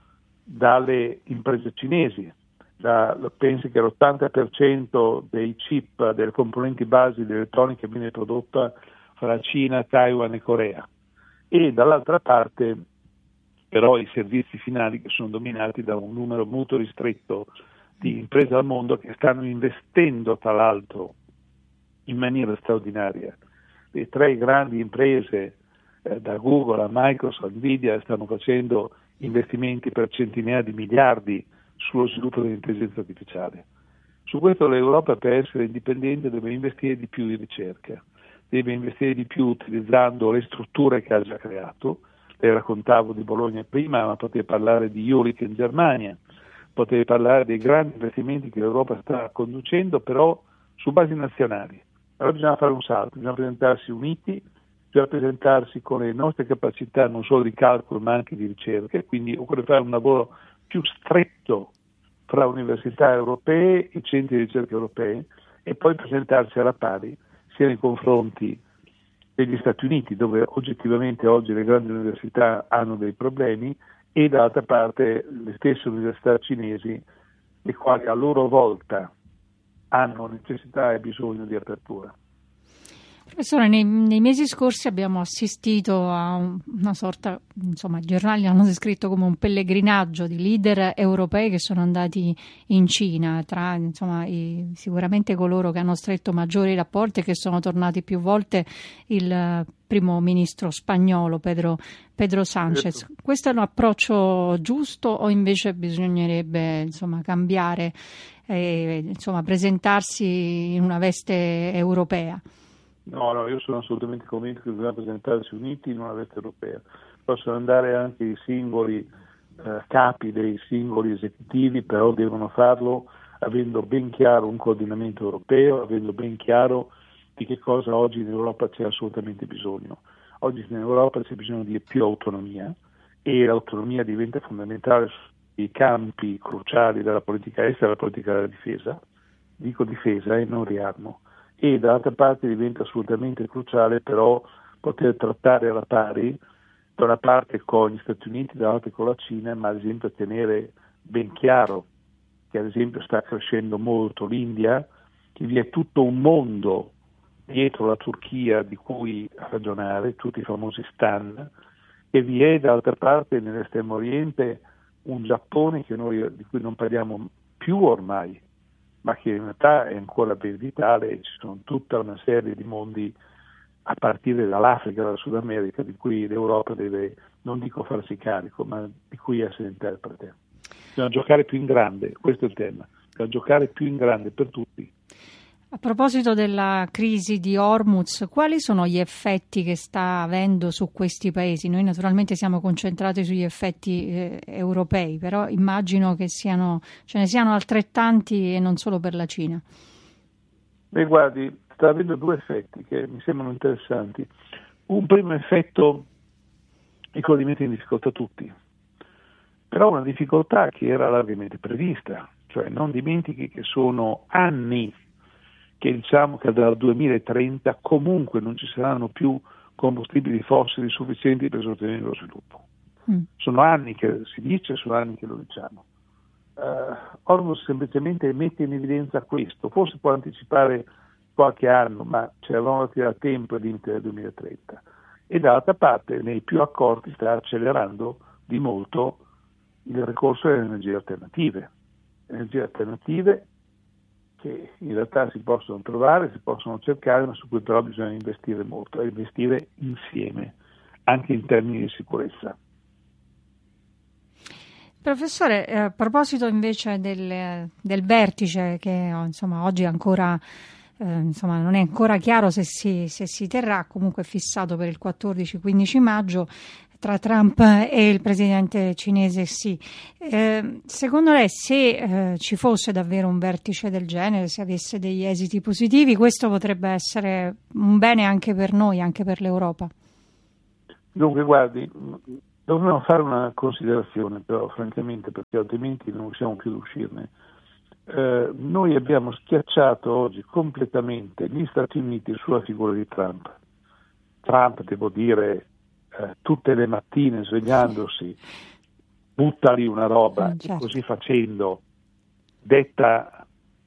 dalle imprese cinesi. Da, pensi che l'ottanta per cento dei chip, delle componenti basi dell'elettronica viene prodotta fra Cina, Taiwan e Corea. E dall'altra parte però i servizi finali, che sono dominati da un numero molto ristretto di imprese al mondo che stanno investendo tra l'altro in maniera straordinaria. Le tre grandi imprese, eh, da Google a Microsoft, Nvidia, stanno facendo investimenti per centinaia di miliardi sullo sviluppo dell'intelligenza artificiale. Su questo l'Europa, per essere indipendente, deve investire di più in ricerca, deve investire di più utilizzando le strutture che ha già creato. Le raccontavo di Bologna prima, ma potevo parlare di Jülich in Germania, potevo parlare dei grandi investimenti che l'Europa sta conducendo, però su basi nazionali. Allora bisogna fare un salto, bisogna presentarsi uniti, bisogna presentarsi con le nostre capacità non solo di calcolo ma anche di ricerca, quindi occorre fare un lavoro più stretto fra università europee e centri di ricerca europei e poi presentarsi alla pari sia nei confronti degli Stati Uniti, dove oggettivamente oggi le grandi università hanno dei problemi, e dall'altra parte le stesse università cinesi, le quali a loro volta hanno necessità e bisogno di apertura. Professore, nei, nei mesi scorsi abbiamo assistito a un, una sorta, insomma, i giornali hanno descritto come un pellegrinaggio di leader europei che sono andati in Cina, tra insomma i, sicuramente coloro che hanno stretto maggiori rapporti e che sono tornati più volte il primo ministro spagnolo Pedro, Pedro Sánchez. Questo è un approccio giusto o invece bisognerebbe insomma cambiare e insomma presentarsi in una veste europea? No, no, io sono assolutamente convinto che bisogna presentarsi uniti in una veste europea. Possono andare anche i singoli eh, capi dei singoli esecutivi, però devono farlo avendo ben chiaro un coordinamento europeo, avendo ben chiaro di che cosa oggi in Europa c'è assolutamente bisogno. Oggi in Europa c'è bisogno di più autonomia e l'autonomia diventa fondamentale sui campi cruciali della politica estera e della politica della difesa. Dico difesa e non riarmo. E dall'altra parte diventa assolutamente cruciale però poter trattare alla pari, da una parte con gli Stati Uniti, dall'altra con la Cina, ma ad esempio tenere ben chiaro che ad esempio sta crescendo molto l'India, che vi è tutto un mondo dietro la Turchia di cui ragionare, tutti i famosi stan, e vi è dall'altra parte nell'estremo oriente un Giappone che noi, di cui non parliamo più ormai, ma che in realtà è ancora ben vitale, e ci sono tutta una serie di mondi a partire dall'Africa, dalla Sud America, di cui l'Europa deve, non dico farsi carico, ma di cui essere interprete. Bisogna giocare più in grande, questo è il tema, bisogna giocare più in grande per tutti. A proposito della crisi di Hormuz, quali sono gli effetti che sta avendo su questi paesi? Noi naturalmente siamo concentrati sugli effetti eh, europei, però immagino che siano, ce ne siano altrettanti e non solo per la Cina. Beh, guardi, sta avendo due effetti che mi sembrano interessanti. Un primo effetto è quello di mettere in difficoltà tutti, però una difficoltà che era largamente prevista, cioè non dimentichi che sono anni che diciamo che dal duemilatrenta comunque non ci saranno più combustibili fossili sufficienti per sostenere lo sviluppo. Mm. Sono anni che si dice, sono anni che lo diciamo. Uh, Hormuz semplicemente mette in evidenza questo, forse può anticipare qualche anno, ma ce l'avevamo da tempo il limite del duemilatrenta. E dall'altra parte, nei più accordi, sta accelerando di molto il ricorso alle energie alternative. Energie alternative che in realtà si possono trovare, si possono cercare, ma su cui però bisogna investire molto, e investire insieme, anche in termini di sicurezza. Professore, a proposito invece del, del vertice che insomma oggi ancora eh, insomma non è ancora chiaro se si, se si terrà, comunque è fissato per il quattordici quindici maggio, tra Trump e il presidente cinese Xi. Eh, secondo lei, se eh, ci fosse davvero un vertice del genere, se avesse degli esiti positivi, questo potrebbe essere un bene anche per noi, anche per l'Europa? Dunque, guardi, dobbiamo fare una considerazione, però, francamente, perché altrimenti non riusciamo più ad uscirne. Eh, noi abbiamo schiacciato oggi completamente gli Stati Uniti sulla figura di Trump. Trump, devo dire, eh, tutte le mattine svegliandosi, butta lì una roba, eh, certo. E così facendo detta,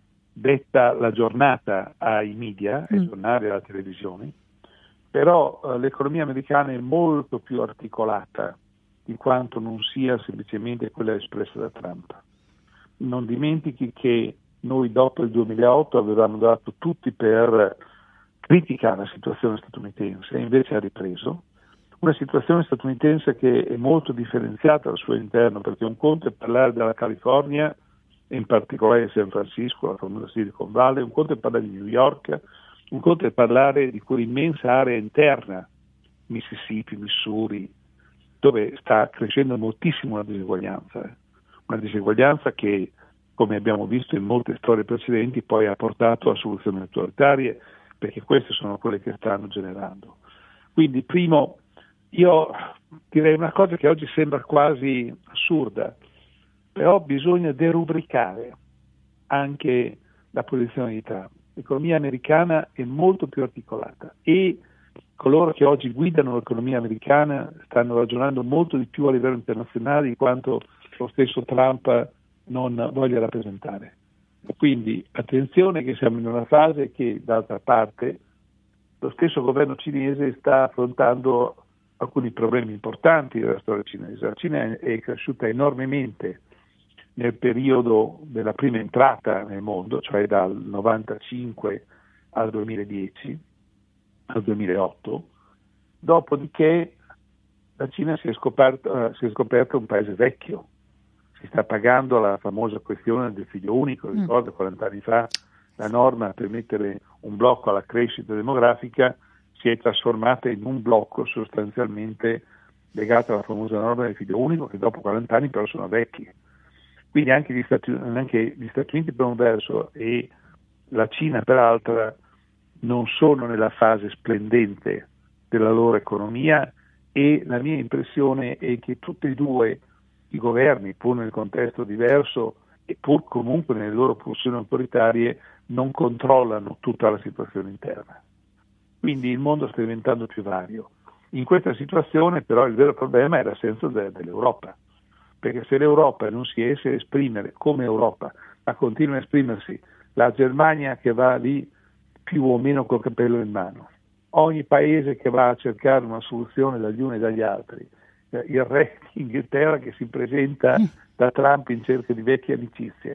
detta la giornata ai media, ai mm. giornali e alla televisione. Però eh, l'economia americana è molto più articolata di quanto non sia semplicemente quella espressa da Trump. Non dimentichi che noi dopo il duemilaotto avevamo dato tutti per criticare la situazione statunitense e invece ha ripreso. Una situazione statunitense che è molto differenziata al suo interno, perché un conto è parlare della California, e in particolare di San Francisco, la famosa Silicon Valley, un conto è parlare di New York, un conto è parlare di quell'immensa area interna, Mississippi, Missouri, dove sta crescendo moltissimo la diseguaglianza. Eh. Una diseguaglianza che, come abbiamo visto in molte storie precedenti, poi ha portato a soluzioni autoritarie, perché queste sono quelle che stanno generando. Quindi, primo, io direi una cosa che oggi sembra quasi assurda, però bisogna derubricare anche la posizione di Trump. L'economia americana è molto più articolata e coloro che oggi guidano l'economia americana stanno ragionando molto di più a livello internazionale di quanto lo stesso Trump non voglia rappresentare. Quindi attenzione che siamo in una fase che, d'altra parte, lo stesso governo cinese sta affrontando alcuni problemi importanti della storia cinese. La Cina è cresciuta enormemente nel periodo della prima entrata nel mondo, cioè dal novantacinque al duemiladieci, al duemilaotto, dopodiché la Cina si è scoperta, si è scoperta un paese vecchio. Si sta pagando la famosa questione del figlio unico, ricordo quaranta anni fa la norma per mettere un blocco alla crescita demografica si è trasformata in un blocco sostanzialmente legato alla famosa norma del figlio unico, che dopo quaranta anni però sono vecchi. Quindi anche gli Stati, anche gli Stati Uniti per un verso e la Cina per l'altra non sono nella fase splendente della loro economia, e la mia impressione è che tutti e due i governi, pur nel contesto diverso e pur comunque nelle loro pulsioni autoritarie, non controllano tutta la situazione interna. Quindi il mondo sta diventando più vario. In questa situazione però il vero problema è l'assenza de- dell'Europa, perché se l'Europa non si riesce a esprimere come Europa, ma continua a esprimersi la Germania che va lì più o meno col cappello in mano, ogni paese che va a cercare una soluzione dagli uni e dagli altri, il re d'Inghilterra che si presenta da Trump in cerca di vecchie amicizie,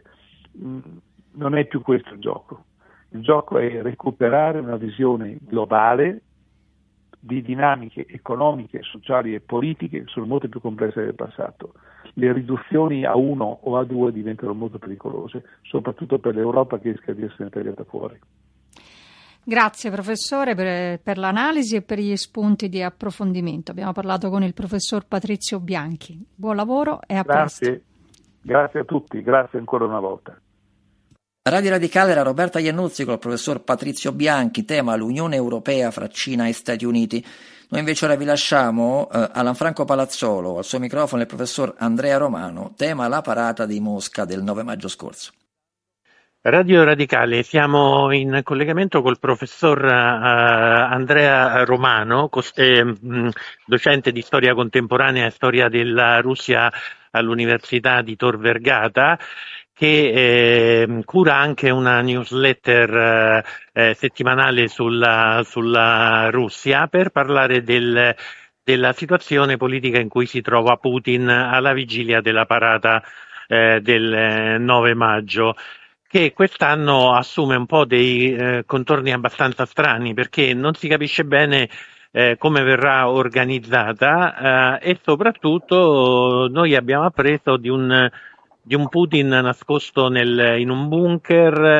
non è più questo il gioco. Il gioco è recuperare una visione globale di dinamiche economiche, sociali e politiche che sono molto più complesse del passato. Le riduzioni a uno o a due diventano molto pericolose, soprattutto per l'Europa che rischia di essere tagliata fuori. Grazie professore per, per l'analisi e per gli spunti di approfondimento. Abbiamo parlato con il professor Patrizio Bianchi. Buon lavoro e a grazie. presto. Grazie a tutti, grazie ancora una volta. Radio Radicale era Roberta Iannuzzi con il professor Patrizio Bianchi, tema l'Unione Europea fra Cina e Stati Uniti. Noi invece ora vi lasciamo eh, a Lanfranco Palazzolo, al suo microfono il professor Andrea Romano, tema la parata di Mosca del nove maggio scorso. Radio Radicale, siamo in collegamento col professor uh, Andrea Romano, coste, mh, docente di storia contemporanea e storia della Russia all'Università di Tor Vergata, che eh, cura anche una newsletter eh, settimanale sulla, sulla Russia per parlare del, della situazione politica in cui si trova Putin alla vigilia della parata eh, del nove maggio. Che quest'anno assume un po' dei eh, contorni abbastanza strani, perché non si capisce bene eh, come verrà organizzata eh, e soprattutto noi abbiamo appreso di un, di un Putin nascosto nel, in un bunker che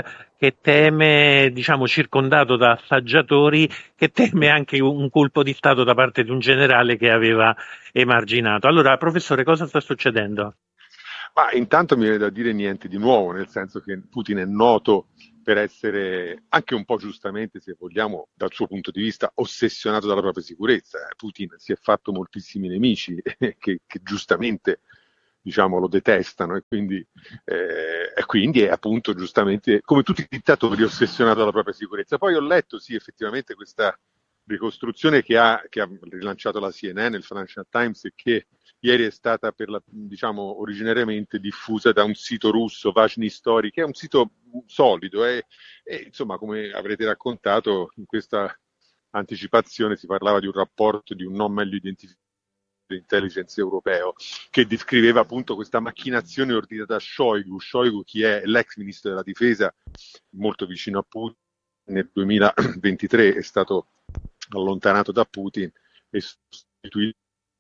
che teme, diciamo, circondato da assaggiatori, che teme anche un colpo di Stato da parte di un generale che aveva emarginato. Allora, professore, cosa sta succedendo? Ma intanto mi viene da dire niente di nuovo, nel senso che Putin è noto per essere, anche un po' giustamente, se vogliamo, dal suo punto di vista, ossessionato dalla propria sicurezza. Putin si è fatto moltissimi nemici che, che giustamente, diciamo, lo detestano, e quindi, eh, e quindi è appunto giustamente, come tutti i dittatori, ossessionato dalla propria sicurezza. Poi ho letto, sì, effettivamente questa ricostruzione che ha, che ha rilanciato la C N N, il Financial Times, e che ieri è stata, per la, diciamo, originariamente diffusa da un sito russo, Vajny Story, che è un sito solido e, e insomma, come avrete raccontato, in questa anticipazione si parlava di un rapporto di un non meglio identificato dell'intelligence europeo, che descriveva appunto questa macchinazione ordinata da Shoigu. Shoigu, chi è l'ex ministro della difesa, molto vicino a Putin, nel duemilaventitré è stato allontanato da Putin e sostituito.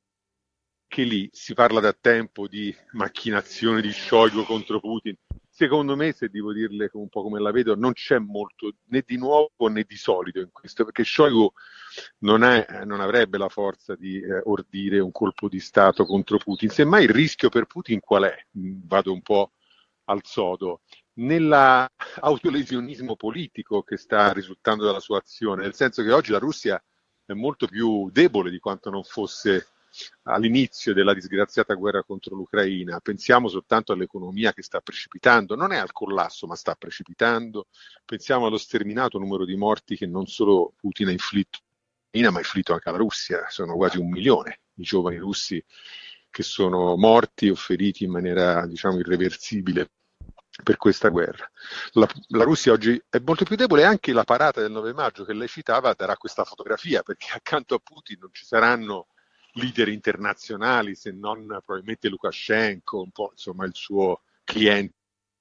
Che lì si parla da tempo di macchinazione di Shoigu contro Putin. Secondo me, se devo dirle un po' come la vedo, non c'è molto né di nuovo né di solito in questo, perché Shoigu non, è, non avrebbe la forza di eh, ordire un colpo di Stato contro Putin. Semmai il rischio per Putin qual è? Vado un po' al sodo. Nell'autolesionismo politico che sta risultando dalla sua azione, nel senso che oggi la Russia è molto più debole di quanto non fosse all'inizio della disgraziata guerra contro l'Ucraina. Pensiamo soltanto all'economia che sta precipitando, non è al collasso ma sta precipitando. Pensiamo allo sterminato numero di morti che non solo Putin ha inflitto ma ha inflitto anche alla Russia, sono quasi un milione i giovani russi che sono morti o feriti in maniera, diciamo, irreversibile per questa guerra. La, la Russia oggi è molto più debole, e anche la parata del nove maggio che lei citava darà questa fotografia, perché accanto a Putin non ci saranno leader internazionali, se non probabilmente Lukashenko, un po' insomma il suo cliente,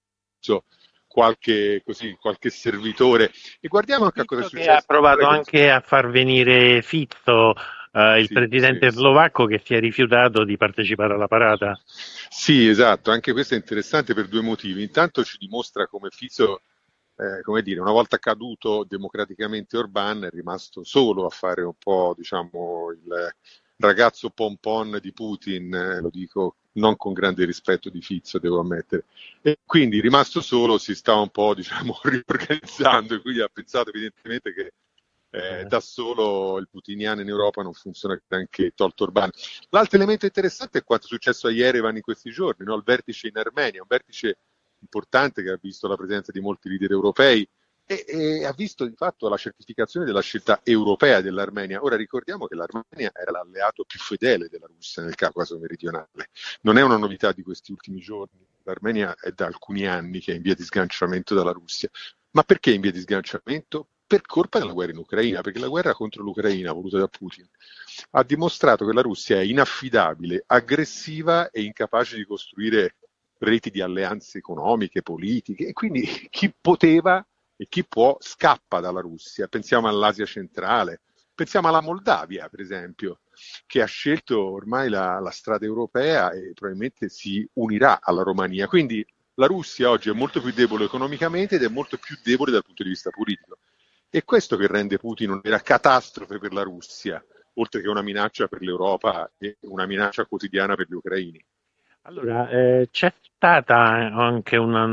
qualche, così, qualche servitore. E guardiamo anche a cosa è successo. Ha provato anche a far venire Fizzo, eh, il sì, presidente sì, slovacco, che si è rifiutato di partecipare alla parata. Sì, esatto, anche questo è interessante per due motivi. Intanto ci dimostra come Fizzo, eh, come dire, una volta caduto democraticamente Orbán, è rimasto solo a fare un po', diciamo, il ragazzo pompon di Putin, eh, lo dico non con grande rispetto di Fizzo, devo ammettere, e quindi rimasto solo si sta un po', diciamo, riorganizzando, e quindi ha pensato evidentemente che eh, da solo il putiniano in Europa non funziona neanche tolto Orbán. L'altro elemento interessante è quanto è successo a Yerevan in questi giorni, no? Il vertice in Armenia, un vertice importante che ha visto la presenza di molti leader europei, E, e ha visto di fatto la certificazione della scelta europea dell'Armenia. Ora ricordiamo che l'Armenia era l'alleato più fedele della Russia nel Caucaso meridionale, non è una novità di questi ultimi giorni, l'Armenia è da alcuni anni che è in via di sganciamento dalla Russia. Ma perché in via di sganciamento? Per colpa della guerra in Ucraina, perché la guerra contro l'Ucraina voluta da Putin ha dimostrato che la Russia è inaffidabile, aggressiva e incapace di costruire reti di alleanze economiche, politiche, e quindi chi poteva e chi può scappa dalla Russia. Pensiamo all'Asia centrale, pensiamo alla Moldavia, per esempio, che ha scelto ormai la, la strada europea e probabilmente si unirà alla Romania. Quindi la Russia oggi è molto più debole economicamente ed è molto più debole dal punto di vista politico. È questo che rende Putin una vera catastrofe per la Russia, oltre che una minaccia per l'Europa e una minaccia quotidiana per gli ucraini. Allora, eh, c'è stata anche una,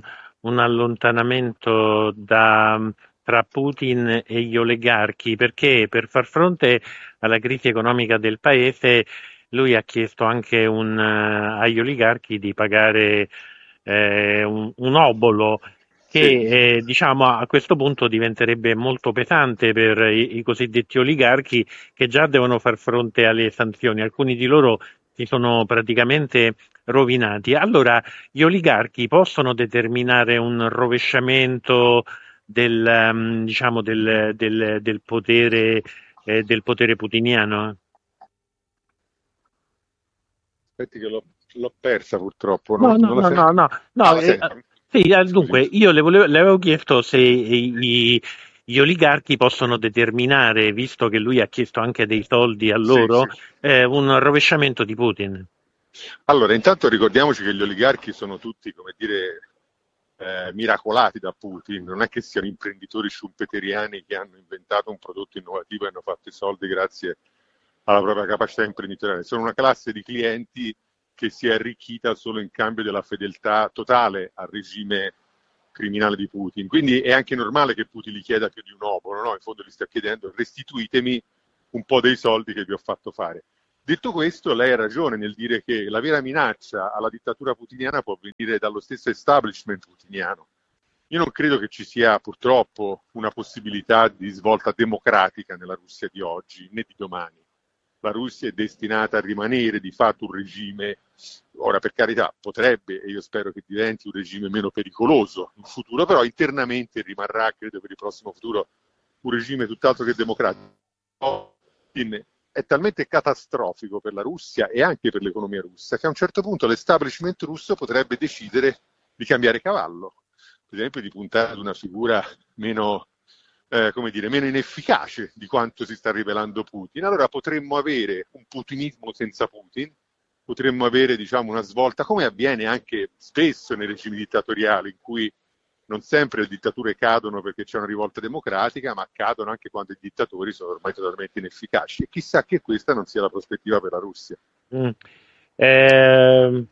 un allontanamento da, tra Putin e gli oligarchi, perché per far fronte alla crisi economica del paese lui ha chiesto anche un, uh, agli oligarchi di pagare eh, un, un obolo che sì. eh, diciamo a questo punto diventerebbe molto pesante per i, i cosiddetti oligarchi, che già devono far fronte alle sanzioni. Alcuni di loro si sono praticamente rovinati. Allora, gli oligarchi possono determinare un rovesciamento del, um, diciamo del, del, del potere eh, del potere putiniano? Aspetti che l'ho, l'ho persa purtroppo. No, non, no, non no, no, no, no, ah, eh, sì, dunque, io le, volevo, le avevo chiesto se i, gli oligarchi possono determinare, visto che lui ha chiesto anche dei soldi a loro, sì, sì. Eh, un rovesciamento di Putin. Allora, intanto ricordiamoci che gli oligarchi sono tutti, come dire, eh, miracolati da Putin, non è che siano imprenditori schumpeteriani che hanno inventato un prodotto innovativo e hanno fatto i soldi grazie alla propria capacità imprenditoriale, sono una classe di clienti che si è arricchita solo in cambio della fedeltà totale al regime criminale di Putin. Quindi è anche normale che Putin gli chieda più di un obolo, no? In fondo gli sta chiedendo: restituitemi un po' dei soldi che vi ho fatto fare. Detto questo, lei ha ragione nel dire che la vera minaccia alla dittatura putiniana può venire dallo stesso establishment putiniano. Io non credo che ci sia purtroppo una possibilità di svolta democratica nella Russia di oggi né di domani. La Russia è destinata a rimanere di fatto un regime, ora per carità potrebbe, e io spero che diventi un regime meno pericoloso in futuro, però internamente rimarrà, credo per il prossimo futuro, un regime tutt'altro che democratico. È talmente catastrofico per la Russia e anche per l'economia russa che a un certo punto l'establishment russo potrebbe decidere di cambiare cavallo, per esempio di puntare ad una figura meno... Eh, come dire, meno inefficace di quanto si sta rivelando Putin. Allora potremmo avere un putinismo senza Putin, potremmo avere, diciamo, una svolta, come avviene anche spesso nei regimi dittatoriali, in cui non sempre le dittature cadono perché c'è una rivolta democratica, ma cadono anche quando i dittatori sono ormai totalmente inefficaci. E chissà che questa non sia la prospettiva per la Russia. Mm. Eh,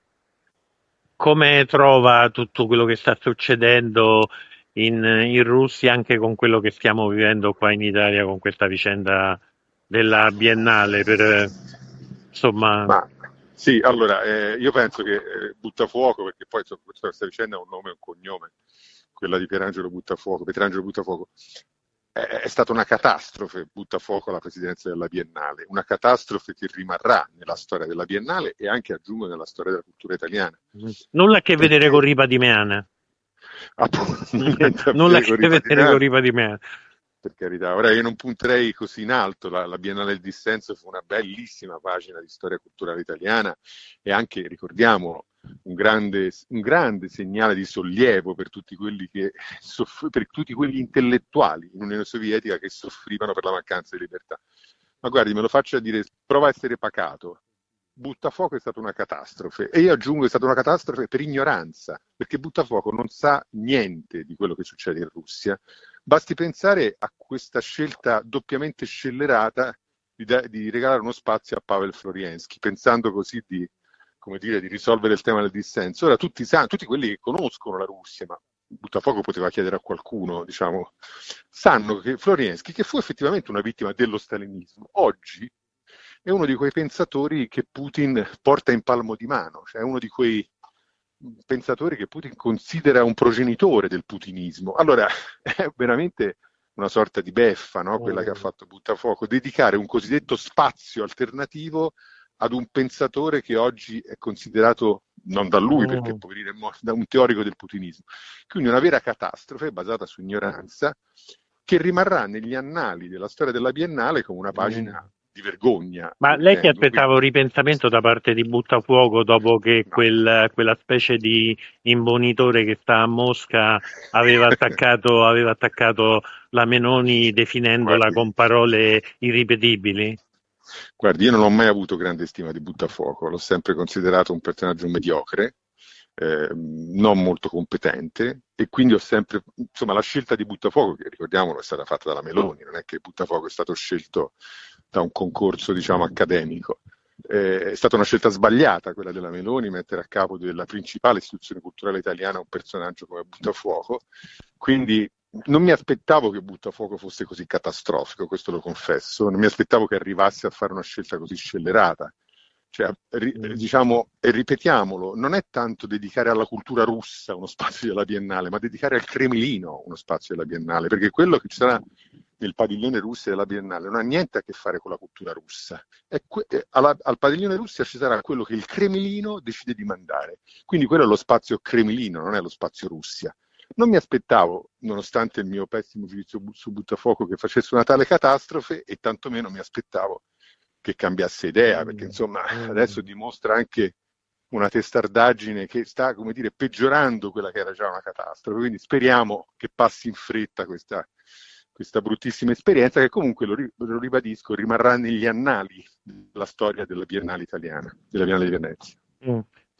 come trova tutto quello che sta succedendo In, in Russia, anche con quello che stiamo vivendo qua in Italia, con questa vicenda della Biennale, per insomma... Ma, sì, allora, eh, io penso che eh, Buttafuoco, perché poi insomma, questa vicenda ha un nome e un cognome, quella di Pierangelo Buttafuoco, Pietrangelo Buttafuoco, è, è stata una catastrofe, Buttafuoco alla presidenza della Biennale, una catastrofe che rimarrà nella storia della Biennale e anche, aggiungo, nella storia della cultura italiana. Nulla a che perché... vedere con Ripa di Meana. Nulla a che vedere con Ripa di Meana, per carità. Ora io non punterei così in alto, la, la Biennale del Dissenso fu una bellissima pagina di storia culturale italiana e anche, ricordiamo, un grande, un grande segnale di sollievo per tutti quelli che soff- per tutti quegli intellettuali in Unione Sovietica che soffrivano per la mancanza di libertà. Ma guardi, me lo faccia dire, prova a essere pacato. Buttafuoco è stata una catastrofe e io aggiungo è stata una catastrofe per ignoranza, perché Buttafuoco non sa niente di quello che succede in Russia. Basti pensare a questa scelta doppiamente scellerata di, da, di regalare uno spazio a Pavel Florienski, pensando così di, come dire, di risolvere il tema del dissenso. Ora tutti sanno, tutti quelli che conoscono la Russia, ma Buttafuoco poteva chiedere a qualcuno, diciamo, sanno che Florienski, che fu effettivamente una vittima dello stalinismo, oggi è uno di quei pensatori che Putin porta in palmo di mano, cioè è uno di quei pensatori che Putin considera un progenitore del putinismo. Allora è veramente una sorta di beffa, no? Quella che ha fatto Buttafuoco, dedicare un cosiddetto spazio alternativo ad un pensatore che oggi è considerato, non da lui perché poverino è morto, da un teorico del putinismo. Quindi una vera catastrofe basata su ignoranza che rimarrà negli annali della storia della Biennale come una pagina di vergogna. Ma lei si aspettava un ripensamento da parte di Buttafuoco dopo che no. quel, quella specie di imbonitore che sta a Mosca aveva attaccato, aveva attaccato la Meloni definendola Guardi. con parole irripetibili? Guardi, io non ho mai avuto grande stima di Buttafuoco, l'ho sempre considerato un personaggio mediocre, eh, non molto competente, e quindi ho sempre, insomma, la scelta di Buttafuoco, che ricordiamolo è stata fatta dalla Meloni, non è che Buttafuoco è stato scelto da un concorso, diciamo, accademico. Eh, è stata una scelta sbagliata quella della Meloni, mettere a capo della principale istituzione culturale italiana un personaggio come Buttafuoco, quindi non mi aspettavo che Buttafuoco fosse così catastrofico, questo lo confesso, non mi aspettavo che arrivasse a fare una scelta così scellerata. Cioè, ri, diciamo, e ripetiamolo, non è tanto dedicare alla cultura russa uno spazio della Biennale, ma dedicare al Cremlino uno spazio della Biennale, perché quello che ci sarà nel padiglione russo della Biennale non ha niente a che fare con la cultura russa. È que- alla, al padiglione russo ci sarà quello che il Cremlino decide di mandare, quindi quello è lo spazio Cremlino, non è lo spazio Russia. Non mi aspettavo, nonostante il mio pessimo giudizio su Buttafuoco, che facesse una tale catastrofe, e tantomeno mi aspettavo che cambiasse idea, perché insomma adesso dimostra anche una testardaggine che sta, come dire, peggiorando quella che era già una catastrofe, quindi speriamo che passi in fretta questa, questa bruttissima esperienza che comunque, lo, lo ribadisco, rimarrà negli annali della storia della Biennale italiana, della Biennale di Venezia. Mm.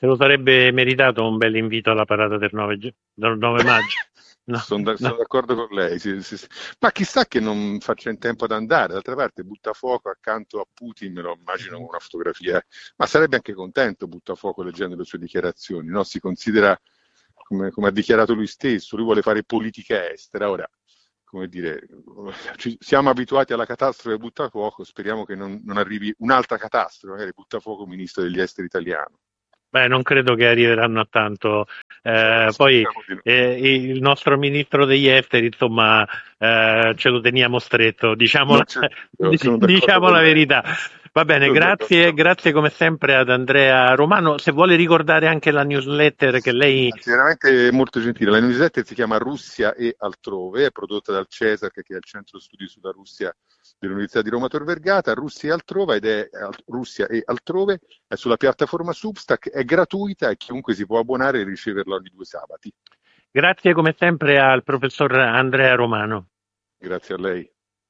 Se lo sarebbe meritato un bel invito alla parata del nove, del nove maggio. No, sono, da, no. sono d'accordo con lei, sì, sì, sì. Ma chissà che non faccia in tempo ad andare. D'altra parte Buttafuoco accanto a Putin me lo immagino con una fotografia, ma sarebbe anche contento Buttafuoco leggendo le sue dichiarazioni, no? Si considera, come, come ha dichiarato lui stesso, lui vuole fare politica estera. Ora, come dire, ci, siamo abituati alla catastrofe Buttafuoco, speriamo che non, non arrivi un'altra catastrofe, magari Buttafuoco ministro degli esteri italiano. Beh, non credo che arriveranno a tanto. Eh, poi eh, il nostro ministro degli esteri, insomma, eh, ce lo teniamo stretto, diciamo, la, diciamo la verità. Va bene, grazie, grazie come sempre ad Andrea Romano. Se vuole ricordare anche la newsletter che lei... Veramente molto gentile. La newsletter si chiama Russia e altrove, è prodotta dal Cesar, che è il centro studi sulla Russia dell'Università di Roma Tor Vergata, Russia e altrove, ed è Russia e altrove, è sulla piattaforma Substack, è gratuita e chiunque si può abbonare e riceverla ogni due sabati. Grazie come sempre al professor Andrea Romano. Grazie a lei.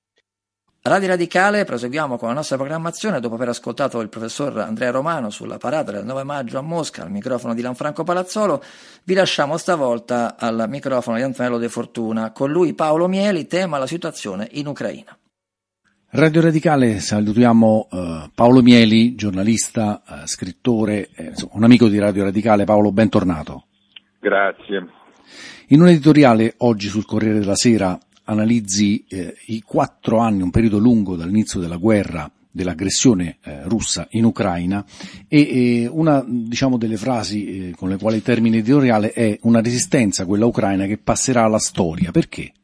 Radio Radicale, proseguiamo con la nostra programmazione dopo aver ascoltato il professor Andrea Romano sulla parata del nove maggio a Mosca al microfono di Lanfranco Palazzolo. Vi lasciamo stavolta al microfono di Antonello De Fortuna, con lui Paolo Mieli, tema la situazione in Ucraina. Radio Radicale, salutiamo uh, Paolo Mieli, giornalista, uh, scrittore, eh, insomma, un amico di Radio Radicale. Paolo, bentornato. Grazie. In un editoriale oggi sul Corriere della Sera analizzi eh, i quattro anni, un periodo lungo dall'inizio della guerra, dell'aggressione eh, russa in Ucraina, e eh, una diciamo delle frasi eh, con le quali termina l'editoriale è una resistenza, quella ucraina, che passerà alla storia. Perché?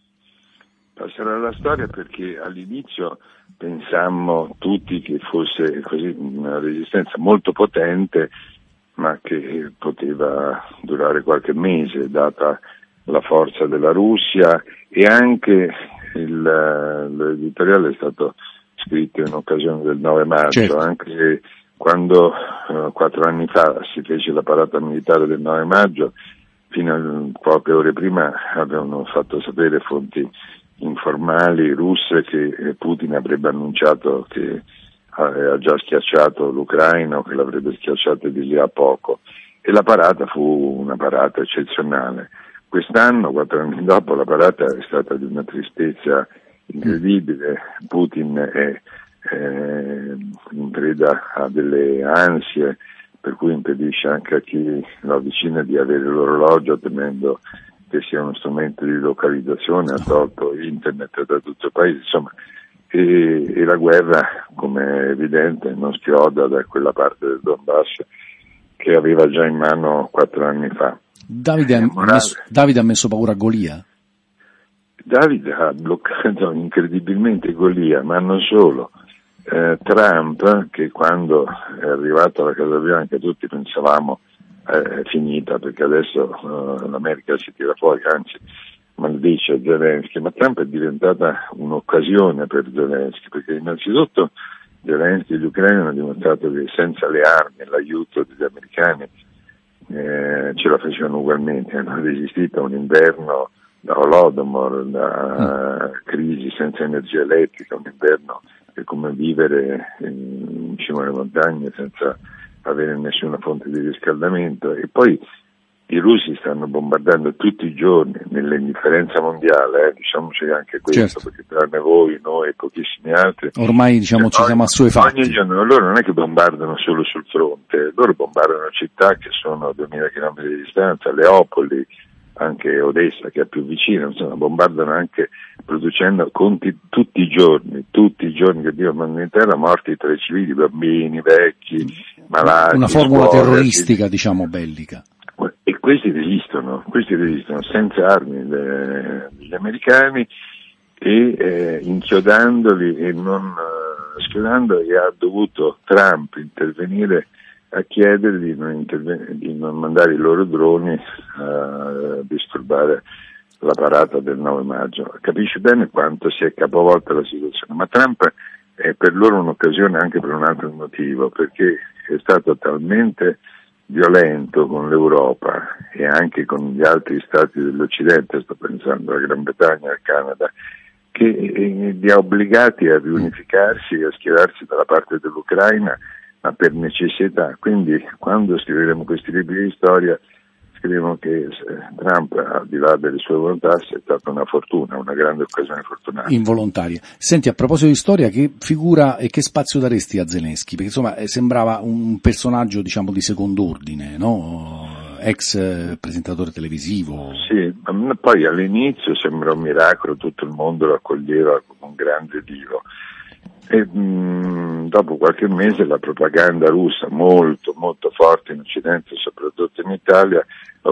Passerà alla storia perché all'inizio pensammo tutti che fosse così una resistenza molto potente, ma che poteva durare qualche mese, data la forza della Russia, e anche il, l'editoriale è stato scritto in occasione del nove maggio, certo. Anche quando uh, quattro anni fa si fece la parata militare del nove maggio, fino a poche ore prima avevano fatto sapere fonti informali russe che Putin avrebbe annunciato che aveva già schiacciato l'Ucraina o che l'avrebbe schiacciata di lì a poco, e la parata fu una parata eccezionale. Quest'anno, quattro anni dopo, la parata è stata di una tristezza incredibile. Putin è eh, in preda a delle ansie, per cui impedisce anche a chi lo avvicina di avere l'orologio, temendo che sia uno strumento di localizzazione, ha tolto internet da tutto il paese, insomma, e, e la guerra, come è evidente, non schioda da quella parte del Donbass che aveva già in mano quattro anni fa. Davide ha, messo, Davide ha messo paura a Golia? Davide ha bloccato incredibilmente Golia, ma non solo. Eh, Trump, che quando è arrivato alla Casa Bianca tutti pensavamo eh, è finita, perché adesso eh, l'America si tira fuori, anzi maldice Zelensky, ma Trump è diventata un'occasione per Zelensky, perché innanzitutto Zelensky e gli ucraini hanno dimostrato che senza le armi e l'aiuto degli americani eh, ce la facevano ugualmente, hanno resistito a un inverno da Holodomor, da mm. crisi senza energia elettrica, un inverno che è come vivere in, in cima alle montagne senza avere nessuna fonte di riscaldamento. E poi i russi stanno bombardando tutti i giorni nell'indifferenza mondiale, eh, diciamoci anche questo, certo. Perché tranne voi, noi e pochissimi altri ormai diciamo ci siamo assuefatti. Ogni giorno loro non è che bombardano solo sul fronte, loro bombardano città che sono a duemila chilometri di distanza, Leopoli, anche Odessa che è più vicino, insomma bombardano anche producendo conti tutti i giorni, tutti i giorni che Dio manda in terra, morti tra i civili, bambini, vecchi, malati. Una formula scuole, terroristica, diciamo, bellica. E questi resistono, questi resistono senza armi le, gli americani e eh, inchiodandoli e non uh, schiodandoli ha dovuto Trump intervenire a chiedere di non, interven- di non mandare i loro droni a disturbare la parata del nove maggio. Capisci bene quanto si è capovolta la situazione, ma Trump è per loro un'occasione anche per un altro motivo, perché è stato talmente violento con l'Europa e anche con gli altri stati dell'Occidente, sto pensando alla Gran Bretagna, al Canada, che li ha obbligati a riunificarsi e a schierarsi dalla parte dell'Ucraina ma per necessità. Quindi quando scriveremo questi libri di storia scriveremo che Trump, al di là delle sue volontà, è stata una fortuna, una grande occasione fortunata. Involontaria. Senti, a proposito di storia, che figura e che spazio daresti a Zelensky? Perché insomma sembrava un personaggio, diciamo, di secondo ordine, no? Ex presentatore televisivo. Sì, poi all'inizio sembra un miracolo, tutto il mondo lo accoglieva come un grande divo. E mh, dopo qualche mese la propaganda russa, molto molto forte in Occidente, soprattutto in Italia, lo